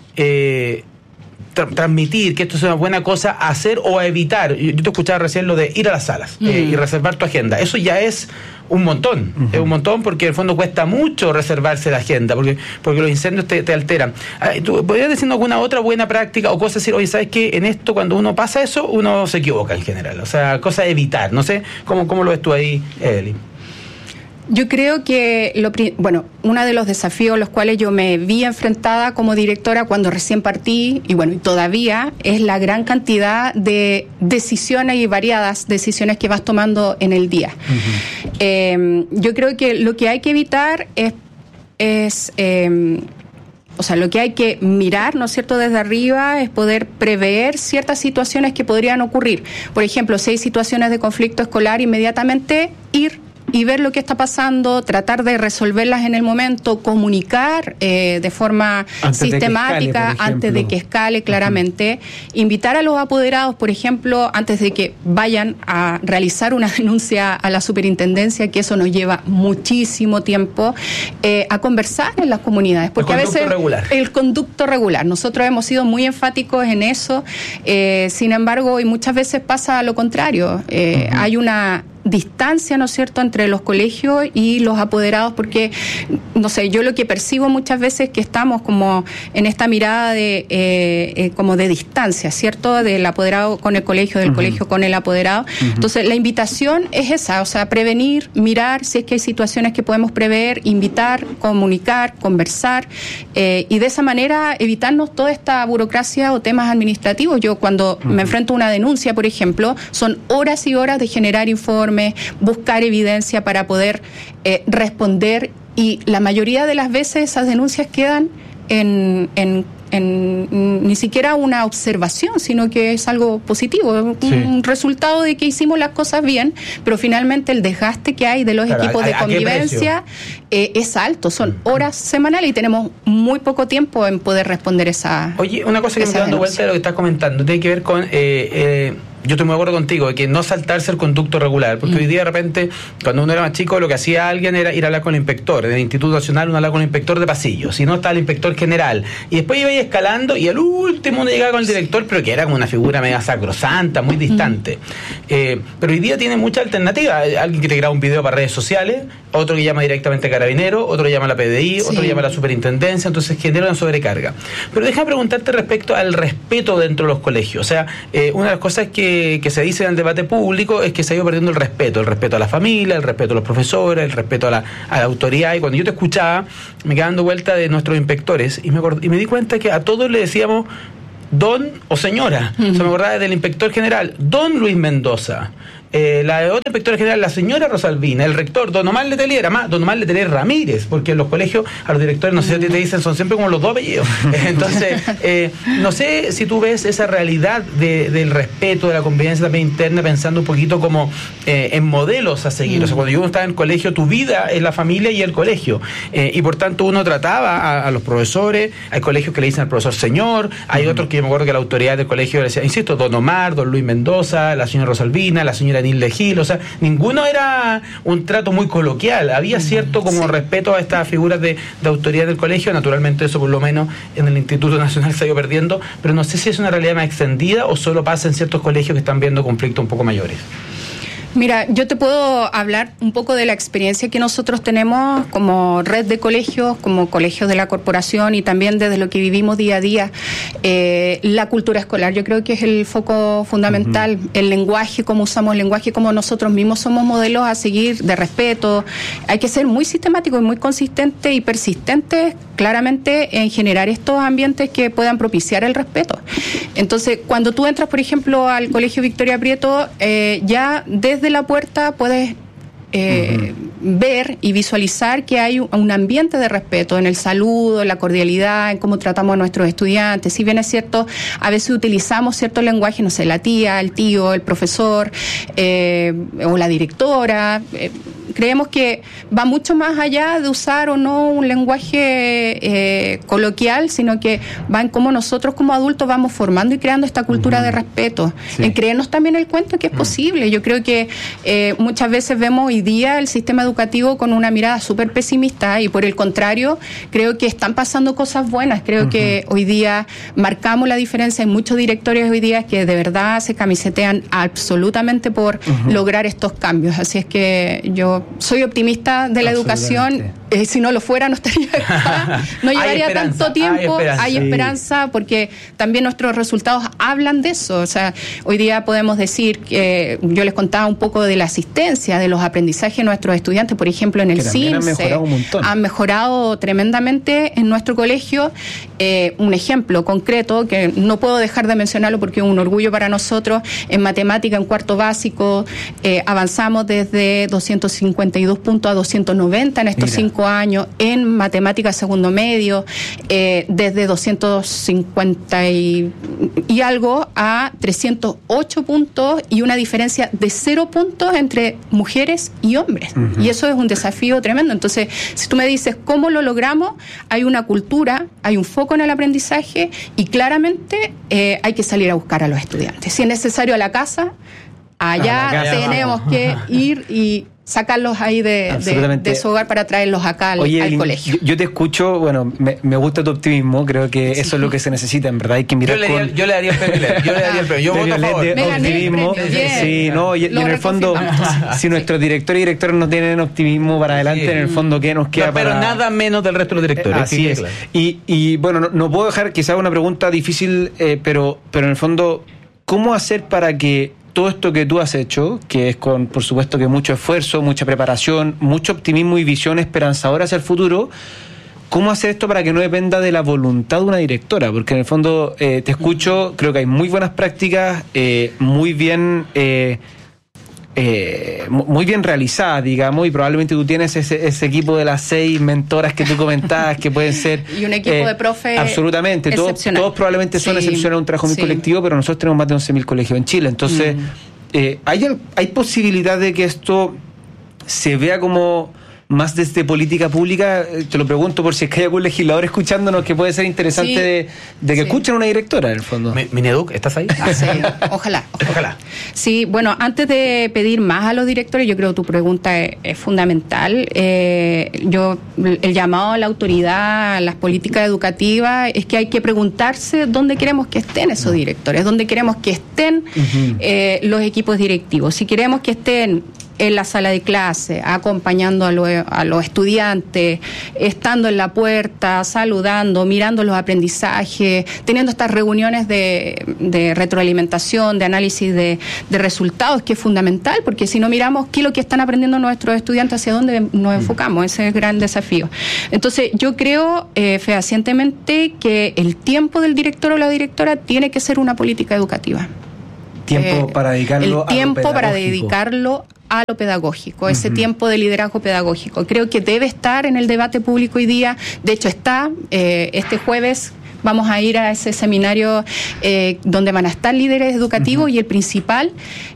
transmitir, que esto es una buena cosa a hacer o a evitar, yo te escuchaba recién lo de ir a las salas y reservar tu agenda, eso ya es un montón, es un montón, porque en el fondo cuesta mucho reservarse la agenda, porque los incendios te alteran. ¿Tú podrías decirnos alguna otra buena práctica o cosa, decir, oye, ¿sabes qué? En esto, cuando uno pasa eso, uno se equivoca en general, o sea, cosa de evitar, no sé, ¿cómo lo ves tú ahí, Evelyn? Yo creo que, uno de los desafíos a los cuales yo me vi enfrentada como directora cuando recién partí, y todavía, es la gran cantidad de decisiones y variadas decisiones que vas tomando en el día. Yo creo que lo que hay que evitar lo que hay que mirar, ¿no es cierto?, desde arriba, es poder prever ciertas situaciones que podrían ocurrir. Por ejemplo, si hay situaciones de conflicto escolar, inmediatamente ir y ver lo que está pasando, tratar de resolverlas en el momento, comunicar de forma sistemática antes de que escale claramente, invitar a los apoderados, por ejemplo, antes de que vayan a realizar una denuncia a la superintendencia, que eso nos lleva muchísimo tiempo, a conversar en las comunidades, porque a veces el conducto regular, nosotros hemos sido muy enfáticos en eso, sin embargo, y muchas veces pasa lo contrario, hay una distancia, ¿no es cierto?, entre los colegios y los apoderados, porque, no sé, yo lo que percibo muchas veces es que estamos como en esta mirada de como de distancia, ¿cierto?, del apoderado con el colegio, del colegio con el apoderado. Entonces, la invitación es esa, o sea, prevenir, mirar si es que hay situaciones que podemos prever, invitar, comunicar, conversar, y de esa manera evitarnos toda esta burocracia o temas administrativos. Yo cuando me enfrento a una denuncia, por ejemplo, son horas y horas de generar informes, buscar evidencia para poder responder, y la mayoría de las veces esas denuncias quedan en ni siquiera una observación, sino que es algo positivo, un resultado de que hicimos las cosas bien, pero finalmente el desgaste que hay de los equipos de convivencia es alto, son horas semanales y tenemos muy poco tiempo en poder responder esa. Oye, una cosa que me está dando vuelta de lo que estás comentando, tiene que ver con yo estoy muy de acuerdo contigo, de que no saltarse el conducto regular, porque hoy día de repente, cuando uno era más chico, lo que hacía alguien era ir a hablar con el inspector. En el Instituto Nacional uno hablaba con el inspector de pasillo, si no estaba el inspector general, y después iba escalando, y al último uno llegaba con el director, pero que era como una figura media sacrosanta, muy distante. Pero hoy día tiene mucha alternativa, alguien que te graba un video para redes sociales, otro que llama directamente a Carabinero, otro que llama a la PDI, otro que llama a la Superintendencia, entonces genera una sobrecarga. Pero déjame preguntarte respecto al respeto dentro de los colegios. O sea, una de las cosas que se dice en el debate público es que se ha ido perdiendo el respeto a la familia, el respeto a los profesores, el respeto a la autoridad, y cuando yo te escuchaba me quedaba dando vuelta de nuestros inspectores y me di cuenta que a todos le decíamos don o señora. O sea, me acordaba del inspector general, don Luis Mendoza. La otra inspectora general, la señora Rosalvina, el rector, don Omar Letelier, don Omar Letelier Ramírez, porque en los colegios a los directores, no sé si te dicen, son siempre como los dos apellidos. Entonces, no sé si tú ves esa realidad del respeto, de la convivencia también interna, pensando un poquito como en modelos a seguir. O sea, cuando yo estaba en el colegio, tu vida es la familia y el colegio. Y por tanto uno trataba a los profesores, hay colegios que le dicen al profesor señor, hay otros que yo me acuerdo que la autoridad del colegio le decía, insisto, don Omar, don Luis Mendoza, la señora Rosalvina, la señora Nilde Gil, o sea, ninguno era un trato muy coloquial, había cierto como respeto a estas figuras de autoridad del colegio. Naturalmente eso por lo menos en el Instituto Nacional se ha ido perdiendo, pero no sé si es una realidad más extendida o solo pasa en ciertos colegios que están viendo conflictos un poco mayores. Mira, yo te puedo hablar un poco de la experiencia que nosotros tenemos como red de colegios, como colegios de la corporación, y también desde lo que vivimos día a día. La cultura escolar, yo creo que es el foco fundamental. El lenguaje, cómo usamos el lenguaje, cómo nosotros mismos somos modelos a seguir de respeto. Hay que ser muy sistemático y muy consistente y persistente, claramente, en generar estos ambientes que puedan propiciar el respeto. Entonces, cuando tú entras, por ejemplo, al Colegio Victoria Prieto, ya desde la puerta puedes ver y visualizar que hay un ambiente de respeto en el saludo, en la cordialidad, en cómo tratamos a nuestros estudiantes. Si bien es cierto, a veces utilizamos cierto lenguaje, no sé, la tía, el tío, el profesor o la directora. Creemos que va mucho más allá de usar o no un lenguaje coloquial, sino que va en cómo nosotros como adultos vamos formando y creando esta cultura de respeto, en creernos también el cuento que es posible. Yo creo que muchas veces vemos hoy día el sistema educativo con una mirada súper pesimista, y por el contrario, creo que están pasando cosas buenas. Creo que hoy día marcamos la diferencia. Hay muchos directores hoy día que de verdad se camisetean absolutamente por lograr estos cambios. Así es que yo soy optimista de la educación. Si no lo fuera, no estaría acá. No llevaría tanto tiempo. Hay esperanza, porque también nuestros resultados hablan de eso. O sea, hoy día podemos decir que yo les contaba un poco de la asistencia, de los aprendizajes de nuestros estudiantes, por ejemplo, en el CIMSE. Han mejorado tremendamente en nuestro colegio. Un ejemplo concreto, que no puedo dejar de mencionarlo porque es un orgullo para nosotros, en matemática, en cuarto básico, avanzamos desde 252 puntos a 290 en estos 5 5 años, en matemáticas segundo medio, desde 250 y algo a 308 puntos y una diferencia de 0 puntos entre mujeres y hombres. Uh-huh. Y eso es un desafío tremendo. Entonces, si tú me dices cómo lo logramos, hay una cultura, hay un foco en el aprendizaje y claramente hay que salir a buscar a los estudiantes. Si es necesario a la casa, allá tenemos que ir y sacarlos ahí de su hogar para traerlos acá al colegio. Yo te escucho, bueno, me gusta tu optimismo, creo que eso es lo que se necesita, en verdad, hay que mirar yo le daría el premio, yo voto a favor. Optimismo, sí, no, y en el fondo, si nuestros directores y directoras no tienen optimismo para adelante, en el fondo, ¿qué nos queda pero nada menos del resto de los directores. Así es. Claro. Y bueno, no puedo dejar quizás una pregunta difícil, pero en el fondo, ¿cómo hacer para que todo esto que tú has hecho, que es con, por supuesto, que mucho esfuerzo, mucha preparación, mucho optimismo y visión esperanzadora hacia el futuro, ¿cómo hacer esto para que no dependa de la voluntad de una directora? Porque en el fondo te escucho, creo que hay muy buenas prácticas, muy bien realizadas, digamos, y probablemente tú tienes ese equipo de las 6 mentoras que tú comentabas que pueden ser y un equipo de profes absolutamente, todos probablemente son excepcionales, un trabajo muy colectivo, pero nosotros tenemos más de 11.000 colegios en Chile, entonces ¿hay posibilidad de que esto se vea como más desde política pública? Te lo pregunto por si es que hay algún legislador escuchándonos que puede ser interesante de que escuchen a una directora, en el fondo. Mineduc, ¿estás ahí? Sí, ojalá. Sí, bueno, antes de pedir más a los directores, yo creo que tu pregunta es fundamental. El llamado a la autoridad, a las políticas educativas, es que hay que preguntarse dónde queremos que estén esos directores, dónde queremos que estén los equipos directivos. Si queremos que estén en la sala de clase, acompañando a los estudiantes, estando en la puerta, saludando, mirando los aprendizajes, teniendo estas reuniones de retroalimentación, de análisis de resultados, que es fundamental, porque si no miramos qué es lo que están aprendiendo nuestros estudiantes, hacia dónde nos enfocamos, ese es el gran desafío. Entonces, yo creo fehacientemente que el tiempo del director o la directora tiene que ser una política educativa. Tiempo para dedicarlo a lo pedagógico, ese tiempo de liderazgo pedagógico. Creo que debe estar en el debate público hoy día. De hecho, está este jueves. Vamos a ir a ese seminario donde van a estar líderes educativos y el principal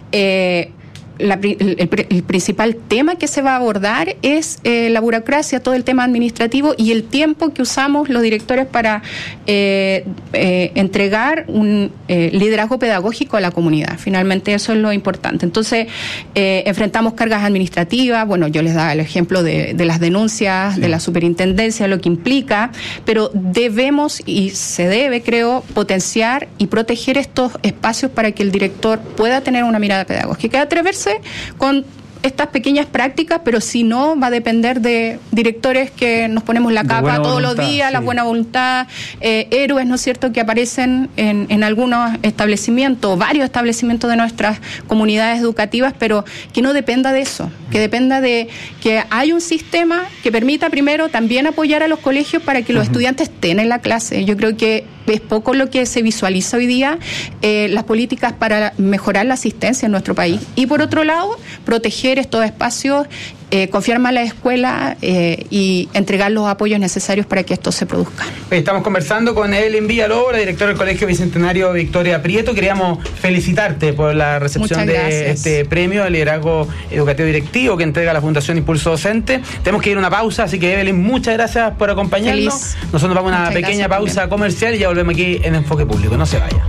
el principal tema que se va a abordar es la burocracia, todo el tema administrativo y el tiempo que usamos los directores para entregar un liderazgo pedagógico a la comunidad. Finalmente eso es lo importante. Entonces, enfrentamos cargas administrativas, bueno, yo les daba el ejemplo de las denuncias de la superintendencia, lo que implica, pero debemos y se debe, creo, potenciar y proteger estos espacios para que el director pueda tener una mirada pedagógica, atreverse con estas pequeñas prácticas, pero si no, va a depender de directores que nos ponemos la capa todos los días, la buena voluntad, héroes, ¿no es cierto?, que aparecen en algunos establecimientos, varios establecimientos de nuestras comunidades educativas, pero que no dependa de eso, que dependa de que hay un sistema que permita primero también apoyar a los colegios para que los estudiantes estén en la clase. Yo creo que es poco lo que se visualiza hoy día, las políticas para mejorar la asistencia en nuestro país. Y por otro lado, proteger estos espacios, confiar más a la escuela y entregar los apoyos necesarios para que esto se produzca. Estamos conversando con Evelyn Villalobos, la directora del Colegio Bicentenario Victoria Prieto. Queríamos felicitarte por la recepción de este premio de liderazgo educativo directivo que entrega la Fundación Impulso Docente. Tenemos que ir a una pausa, así que Evelyn, muchas gracias por acompañarnos. Feliz. Nosotros vamos a una pequeña pausa comercial y ya volvemos aquí en Enfoque Público. No se vaya.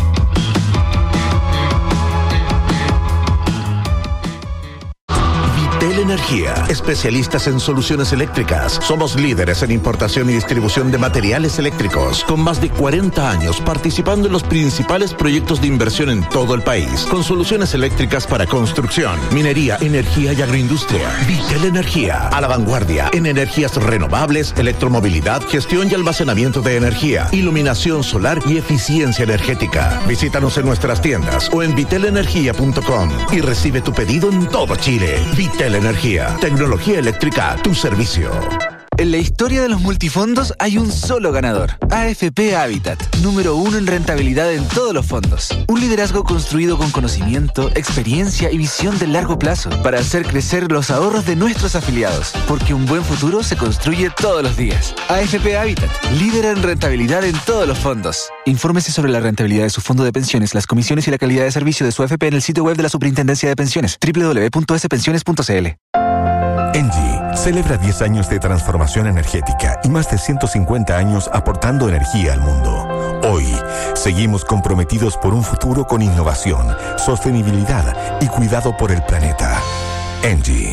Energía, especialistas en soluciones eléctricas. Somos líderes en importación y distribución de materiales eléctricos, con más de 40 años participando en los principales proyectos de inversión en todo el país, con soluciones eléctricas para construcción, minería, energía y agroindustria. Vitel Energía, a la vanguardia en energías renovables, electromovilidad, gestión y almacenamiento de energía, iluminación solar y eficiencia energética. Visítanos en nuestras tiendas o en vitelenergia.com y recibe tu pedido en todo Chile. Vitel Energía, tecnología eléctrica a tu servicio. En la historia de los multifondos hay un solo ganador. AFP Habitat, número 1 en rentabilidad en todos los fondos. Un liderazgo construido con conocimiento, experiencia y visión de largo plazo para hacer crecer los ahorros de nuestros afiliados. Porque un buen futuro se construye todos los días. AFP Habitat, líder en rentabilidad en todos los fondos. Infórmese sobre la rentabilidad de su fondo de pensiones, las comisiones y la calidad de servicio de su AFP en el sitio web de la Superintendencia de Pensiones, www.spensiones.cl. ENGIE celebra 10 años de transformación energética y más de 150 años aportando energía al mundo. Hoy, seguimos comprometidos por un futuro con innovación, sostenibilidad y cuidado por el planeta. ENGIE.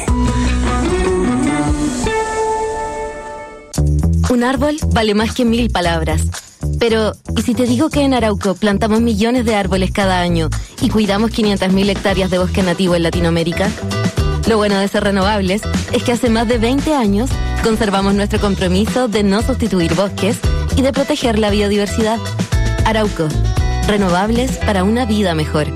Un árbol vale más que 1000 palabras. Pero, ¿y si te digo que en Arauco plantamos millones de árboles cada año y cuidamos 500.000 hectáreas de bosque nativo en Latinoamérica? Lo bueno de ser renovables es que hace más de 20 años conservamos nuestro compromiso de no sustituir bosques y de proteger la biodiversidad. Arauco, renovables para una vida mejor.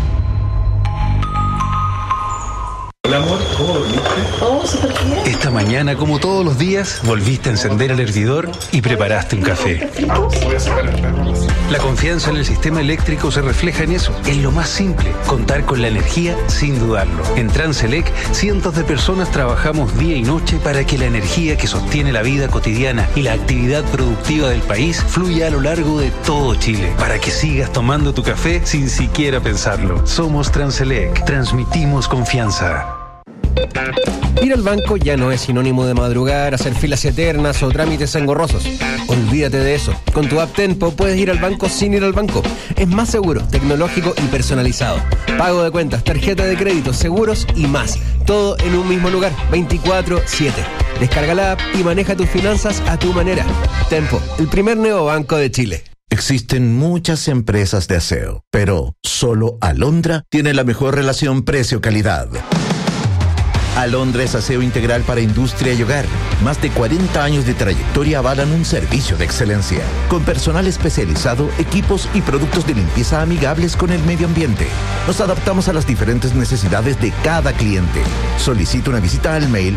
Hola amor, ¿cómo dormiste? Oh, súper bien. Esta mañana, como todos los días, volviste a encender el hervidor y preparaste un café. Voy a sacar el perro. La confianza en el sistema eléctrico se refleja en eso, en lo más simple, contar con la energía sin dudarlo. En Transelec, cientos de personas trabajamos día y noche para que la energía que sostiene la vida cotidiana y la actividad productiva del país fluya a lo largo de todo Chile, para que sigas tomando tu café sin siquiera pensarlo. Somos Transelec, transmitimos confianza. Ir al banco ya no es sinónimo de madrugar, hacer filas eternas o trámites engorrosos. Olvídate de eso. Con tu app Tenpo puedes ir al banco sin ir al banco. Es más seguro, tecnológico y personalizado. Pago de cuentas, tarjeta de crédito, seguros y más. Todo en un mismo lugar, 24/7. Descarga la app y maneja tus finanzas a tu manera. Tenpo, el primer neobanco de Chile. Existen muchas empresas de aseo, pero solo Alondra tiene la mejor relación precio-calidad. Alondra es aseo integral para industria y hogar. Más de 40 años de trayectoria avalan un servicio de excelencia. Con personal especializado, equipos y productos de limpieza amigables con el medio ambiente. Nos adaptamos a las diferentes necesidades de cada cliente. Solicita una visita al mail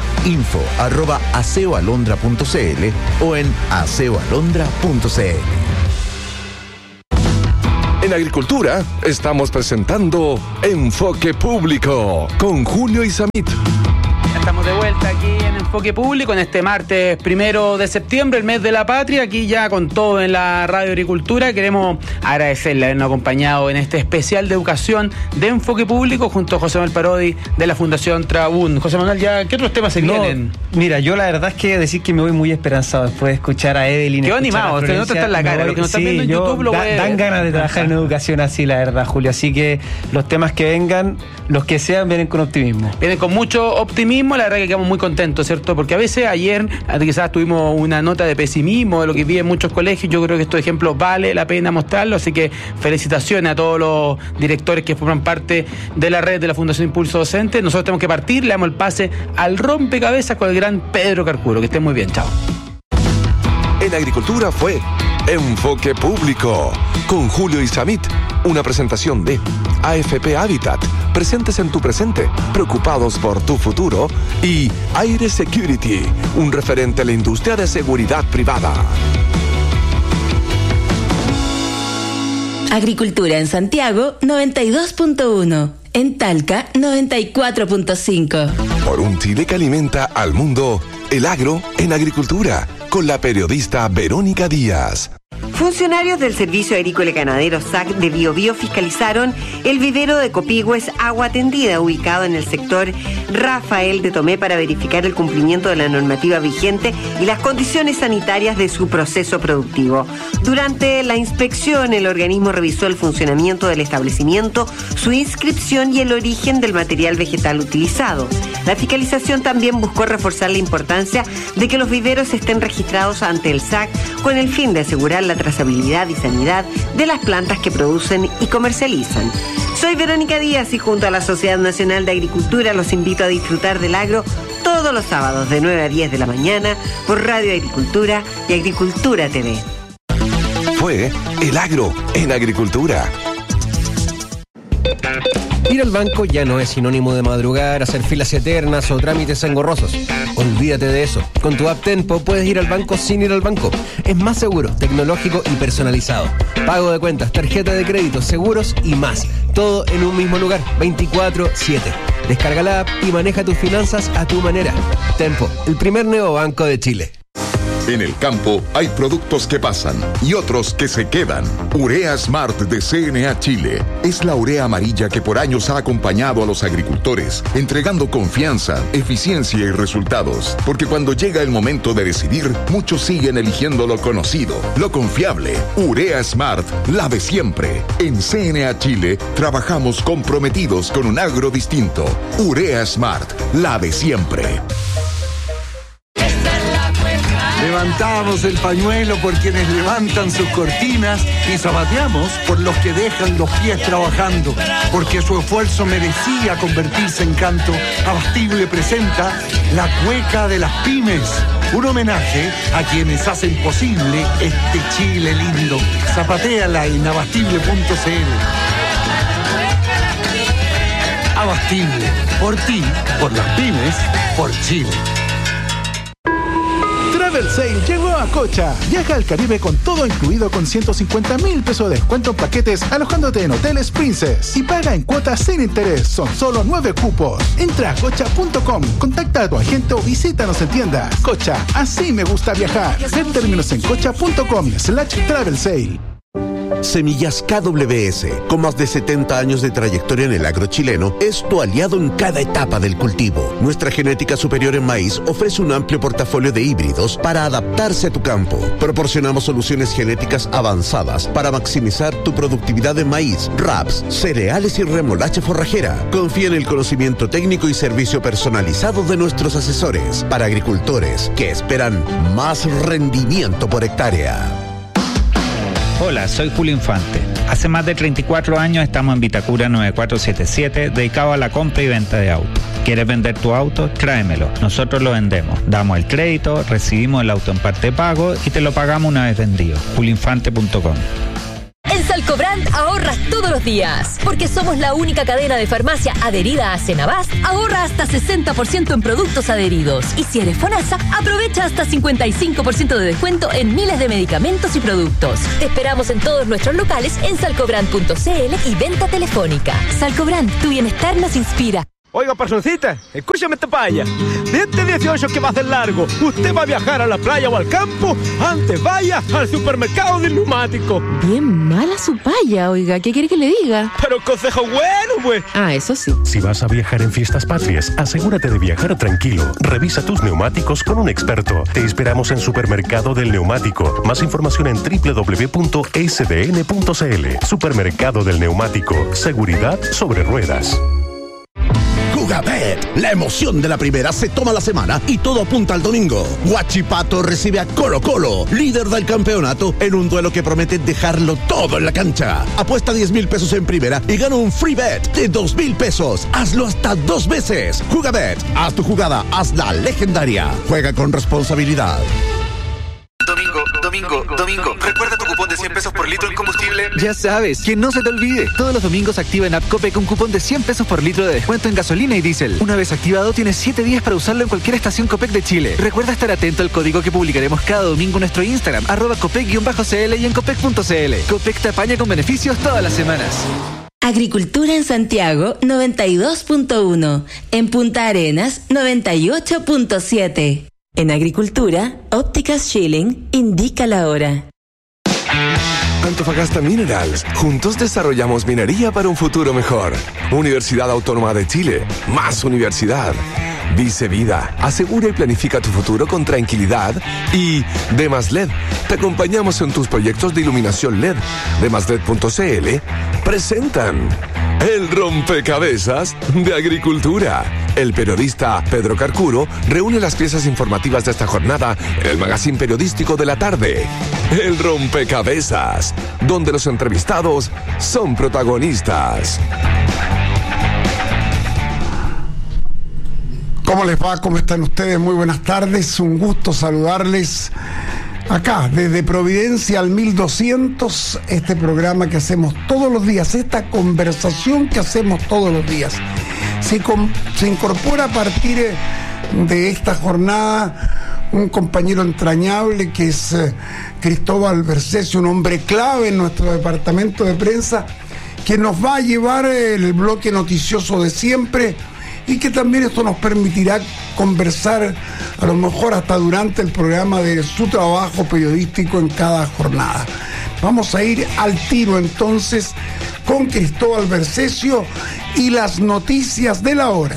info@aseoalondra.cl o en aseoalondra.cl. En Agricultura estamos presentando Enfoque Público con Julio Isamit. Estamos de vuelta aquí en Enfoque Público en este martes 1 de septiembre, el mes de la patria, aquí ya con todo en la Radio Agricultura. Queremos agradecerle habernos acompañado en este especial de educación de Enfoque Público junto a José Manuel Parodi de la Fundación Trabún. José Manuel, ¿ya qué otros temas se vienen? Mira, yo la verdad es que decir que me voy muy esperanzado después de escuchar a Evelyn. Qué animado, usted no está en la cara. Los que nos están viendo en YouTube lo pueden. Dan ganas de trabajar en educación así, la verdad, Julio. Así que los temas que vengan, los que sean, vienen con optimismo. Vienen con mucho optimismo, la verdad que quedamos muy contentos, ¿cierto? Porque a veces ayer quizás tuvimos una nota de pesimismo de lo que vi en muchos colegios. Yo creo que estos ejemplos vale la pena mostrarlos, así que felicitaciones a todos los directores que forman parte de la red de la Fundación Impulso Docente. Nosotros tenemos que partir, le damos el pase al rompecabezas con el gran Pedro Carcuro. Que estén muy bien, chao. En Agricultura fue Enfoque Público con Julio Isamit, una presentación de AFP Habitat, presentes en tu presente, preocupados por tu futuro, y Aire Security, un referente a la industria de seguridad privada. Agricultura en Santiago 92.1, en Talca 94.5. Por un Chile que alimenta al mundo, el agro en Agricultura, con la periodista Verónica Díaz. Funcionarios del Servicio Agrícola y Ganadero SAC de Biobío fiscalizaron el vivero de Copihue Agua Tendida, ubicado en el sector Rafael de Tomé, para verificar el cumplimiento de la normativa vigente y las condiciones sanitarias de su proceso productivo. Durante la inspección, el organismo revisó el funcionamiento del establecimiento, su inscripción y el origen del material vegetal utilizado. La fiscalización también buscó reforzar la importancia de que los viveros estén registrados ante el SAC con el fin de asegurar la trazabilidad y sanidad de las plantas que producen y comercializan. Soy Verónica Díaz y junto a la Sociedad Nacional de Agricultura los invito a disfrutar del agro todos los sábados de 9 a 10 de la mañana por Radio Agricultura y Agricultura TV. Fue el agro en Agricultura. Ir al banco ya no es sinónimo de madrugar, hacer filas eternas o trámites engorrosos. Olvídate de eso. Con tu app Tempo puedes ir al banco sin ir al banco. Es más seguro, tecnológico y personalizado. Pago de cuentas, tarjeta de crédito, seguros y más. Todo en un mismo lugar, 24/7. Descarga la app y maneja tus finanzas a tu manera. Tempo, el primer neobanco de Chile. En el campo hay productos que pasan y otros que se quedan. Urea Smart de CNA Chile es la urea amarilla que por años ha acompañado a los agricultores, entregando confianza, eficiencia y resultados. Porque cuando llega el momento de decidir, muchos siguen eligiendo lo conocido, lo confiable. Urea Smart, la de siempre. En CNA Chile trabajamos comprometidos con un agro distinto. Urea Smart, la de siempre. Levantamos el pañuelo por quienes levantan sus cortinas y zapateamos por los que dejan los pies trabajando, porque su esfuerzo merecía convertirse en canto. Abastible presenta La Cueca de las Pymes, un homenaje a quienes hacen posible este Chile lindo. Zapatéala en abastible.cl. Abastible, por ti, por las pymes, por Chile. Travel Sale llegó a Cocha. Viaja al Caribe con todo incluido con 150.000 pesos de descuento en paquetes alojándote en hoteles Princess y paga en cuotas sin interés. Son solo 9 cupos. Entra a cocha.com, contacta a tu agente o visítanos en tiendas. Cocha, así me gusta viajar. Ver términos en cocha.com/travel sale. Semillas KWS, con más de 70 años de trayectoria en el agro chileno, es tu aliado en cada etapa del cultivo. Nuestra genética superior en maíz ofrece un amplio portafolio de híbridos para adaptarse a tu campo. Proporcionamos soluciones genéticas avanzadas para maximizar tu productividad en maíz, raps, cereales y remolacha forrajera. Confía en el conocimiento técnico y servicio personalizado de nuestros asesores para agricultores que esperan más rendimiento por hectárea. Hola, soy Julio Infante. Hace más de 34 años estamos en Vitacura 9477, dedicado a la compra y venta de autos. ¿Quieres vender tu auto? Tráemelo. Nosotros lo vendemos. Damos el crédito, recibimos el auto en parte de pago y te lo pagamos una vez vendido. julioinfante.com. En Salcobrand ahorras todos los días, porque somos la única cadena de farmacia adherida a Senabast. Ahorra hasta 60% en productos adheridos. Y si eres FONASA, aprovecha hasta 55% de descuento en miles de medicamentos y productos. Te esperamos en todos nuestros locales en salcobrand.cl y venta telefónica. Salcobrand, tu bienestar nos inspira. Oiga, personcita, escúchame esta paya. De este 18 que va a ser largo, usted va a viajar a la playa o al campo, antes vaya al supermercado del neumático. Bien mala su paya, oiga, ¿qué quiere que le diga? Pero consejo bueno, pues. Ah, eso sí. Si vas a viajar en Fiestas Patrias, asegúrate de viajar tranquilo. Revisa tus neumáticos con un experto. Te esperamos en Supermercado del Neumático. Más información en www.sdn.cl. Supermercado del Neumático. Seguridad sobre ruedas. Jugabet, la emoción de la primera se toma la semana y todo apunta al domingo. Huachipato recibe a Colo Colo, líder del campeonato, en un duelo que promete dejarlo todo en la cancha. Apuesta 10,000 pesos en primera y gana un free bet de 2,000 pesos. Hazlo hasta 2 veces. Jugabet, haz tu jugada, hazla legendaria. Juega con responsabilidad. Domingo, ¿recuerda tu cupón de 100 pesos por litro en combustible? Ya sabes, que no se te olvide. Todos los domingos activa en AppCopec un cupón de 100 pesos por litro de descuento en gasolina y diésel. Una vez activado, tienes 7 días para usarlo en cualquier estación Copec de Chile. Recuerda estar atento al código que publicaremos cada domingo en nuestro Instagram, @Copec_CL y en Copec.cl. Copec te apaña con beneficios todas las semanas. Agricultura en Santiago 92.1, en Punta Arenas 98.7. En Agricultura, Ópticas Schilling indica la hora. Antofagasta Minerals. Juntos desarrollamos minería para un futuro mejor. Universidad Autónoma de Chile. Más universidad. Dice Vida. Asegura y planifica tu futuro con tranquilidad. Y Demas LED. Te acompañamos en tus proyectos de iluminación LED. DemasLED.cl presentan El Rompecabezas de Agricultura. El periodista Pedro Carcuro reúne las piezas informativas de esta jornada en el magazine periodístico de la tarde. El Rompecabezas, donde los entrevistados son protagonistas. ¿Cómo les va? ¿Cómo están ustedes? Muy buenas tardes. Un gusto saludarles Acá, desde Providencia al 1200, este programa que hacemos todos los días, esta conversación que hacemos todos los días, se incorpora a partir de esta jornada un compañero entrañable que es Cristóbal Bercesio, un hombre clave en nuestro departamento de prensa, que nos va a llevar el bloque noticioso de siempre, y que también esto nos permitirá conversar a lo mejor hasta durante el programa de su trabajo periodístico en cada jornada. Vamos a ir al tiro entonces con Cristóbal Bercesio y las noticias de la hora.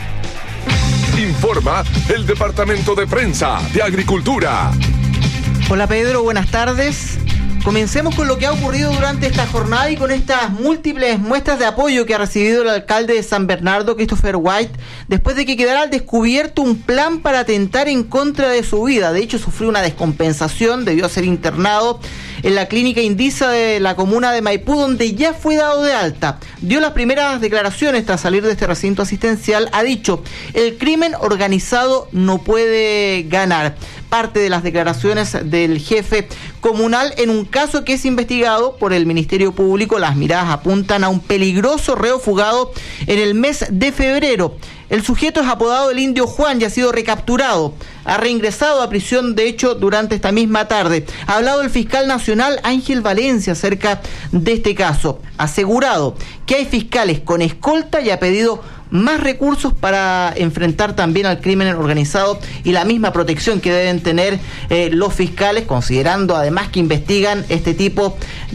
Informa el Departamento de Prensa de Agricultura. Hola Pedro, buenas tardes. Comencemos con lo que ha ocurrido durante esta jornada y con estas múltiples muestras de apoyo que ha recibido el alcalde de San Bernardo, Christopher White, después de que quedara al descubierto un plan para atentar en contra de su vida. De hecho, sufrió una descompensación, debió ser internado en la clínica Indisa de la comuna de Maipú, donde ya fue dado de alta. Dio las primeras declaraciones tras salir de este recinto asistencial. Ha dicho: el crimen organizado no puede ganar. Parte de las declaraciones del jefe comunal en un caso que es investigado por el Ministerio Público. Las miradas apuntan a un peligroso reo fugado en el mes de febrero. El sujeto es apodado el Indio Juan y ha sido recapturado. Ha reingresado a prisión, de hecho, durante esta misma tarde. Ha hablado el fiscal nacional Ángel Valencia acerca de este caso. Ha asegurado que hay fiscales con escolta y ha pedido más recursos para enfrentar también al crimen organizado y la misma protección que deben tener los fiscales, considerando además que investigan este tipo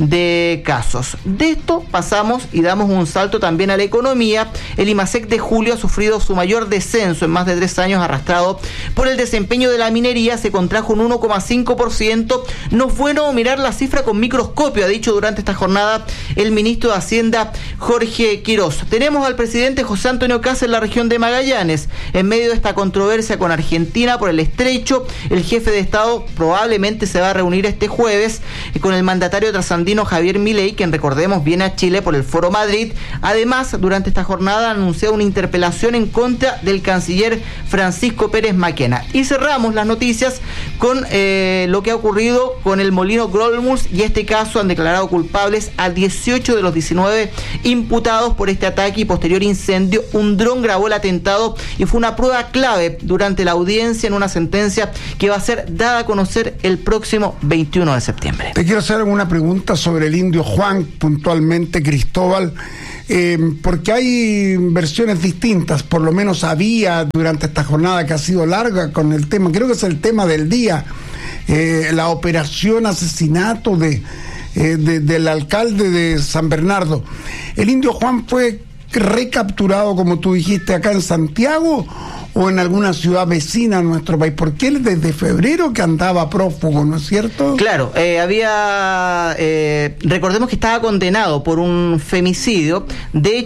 de casos. De esto pasamos y damos un salto también a la economía. El IMASEC de julio ha sufrido su mayor descenso en más de 3 años, arrastrado por el desempeño de la minería. Se contrajo un 1,5%. No es bueno mirar la cifra con microscopio, ha dicho durante esta jornada el ministro de Hacienda, Jorge Quirós. Tenemos al presidente José Antonio Kast en la región de Magallanes. En medio de esta controversia con Argentina por el estrecho, el jefe de Estado probablemente se va a reunir este jueves con el mandatario trasandino Javier Milei, quien, recordemos, viene a Chile por el Foro Madrid. Además, durante esta jornada ha anunciado una interpelación en contra del canciller Francisco Pérez Maquena. Y cerramos las noticias con lo que ha ocurrido con el molino Grolmus, y este caso han declarado culpables a 18 de los 19 imputados por este ataque y posterior incendio. Un dron grabó el atentado y fue una prueba clave durante la audiencia en una sentencia que va a ser dada a conocer el próximo 21 de septiembre. Te quiero hacer alguna pregunta sobre el Indio Juan, puntualmente, Cristóbal, porque hay versiones distintas, por lo menos había durante esta jornada que ha sido larga con el tema, creo que es el tema del día, la operación asesinato del alcalde de San Bernardo. El Indio Juan fue recapturado, como tú dijiste, acá en Santiago o en alguna ciudad vecina a nuestro país, porque él desde febrero que andaba prófugo, ¿no es cierto? Claro, recordemos que estaba condenado por un femicidio. De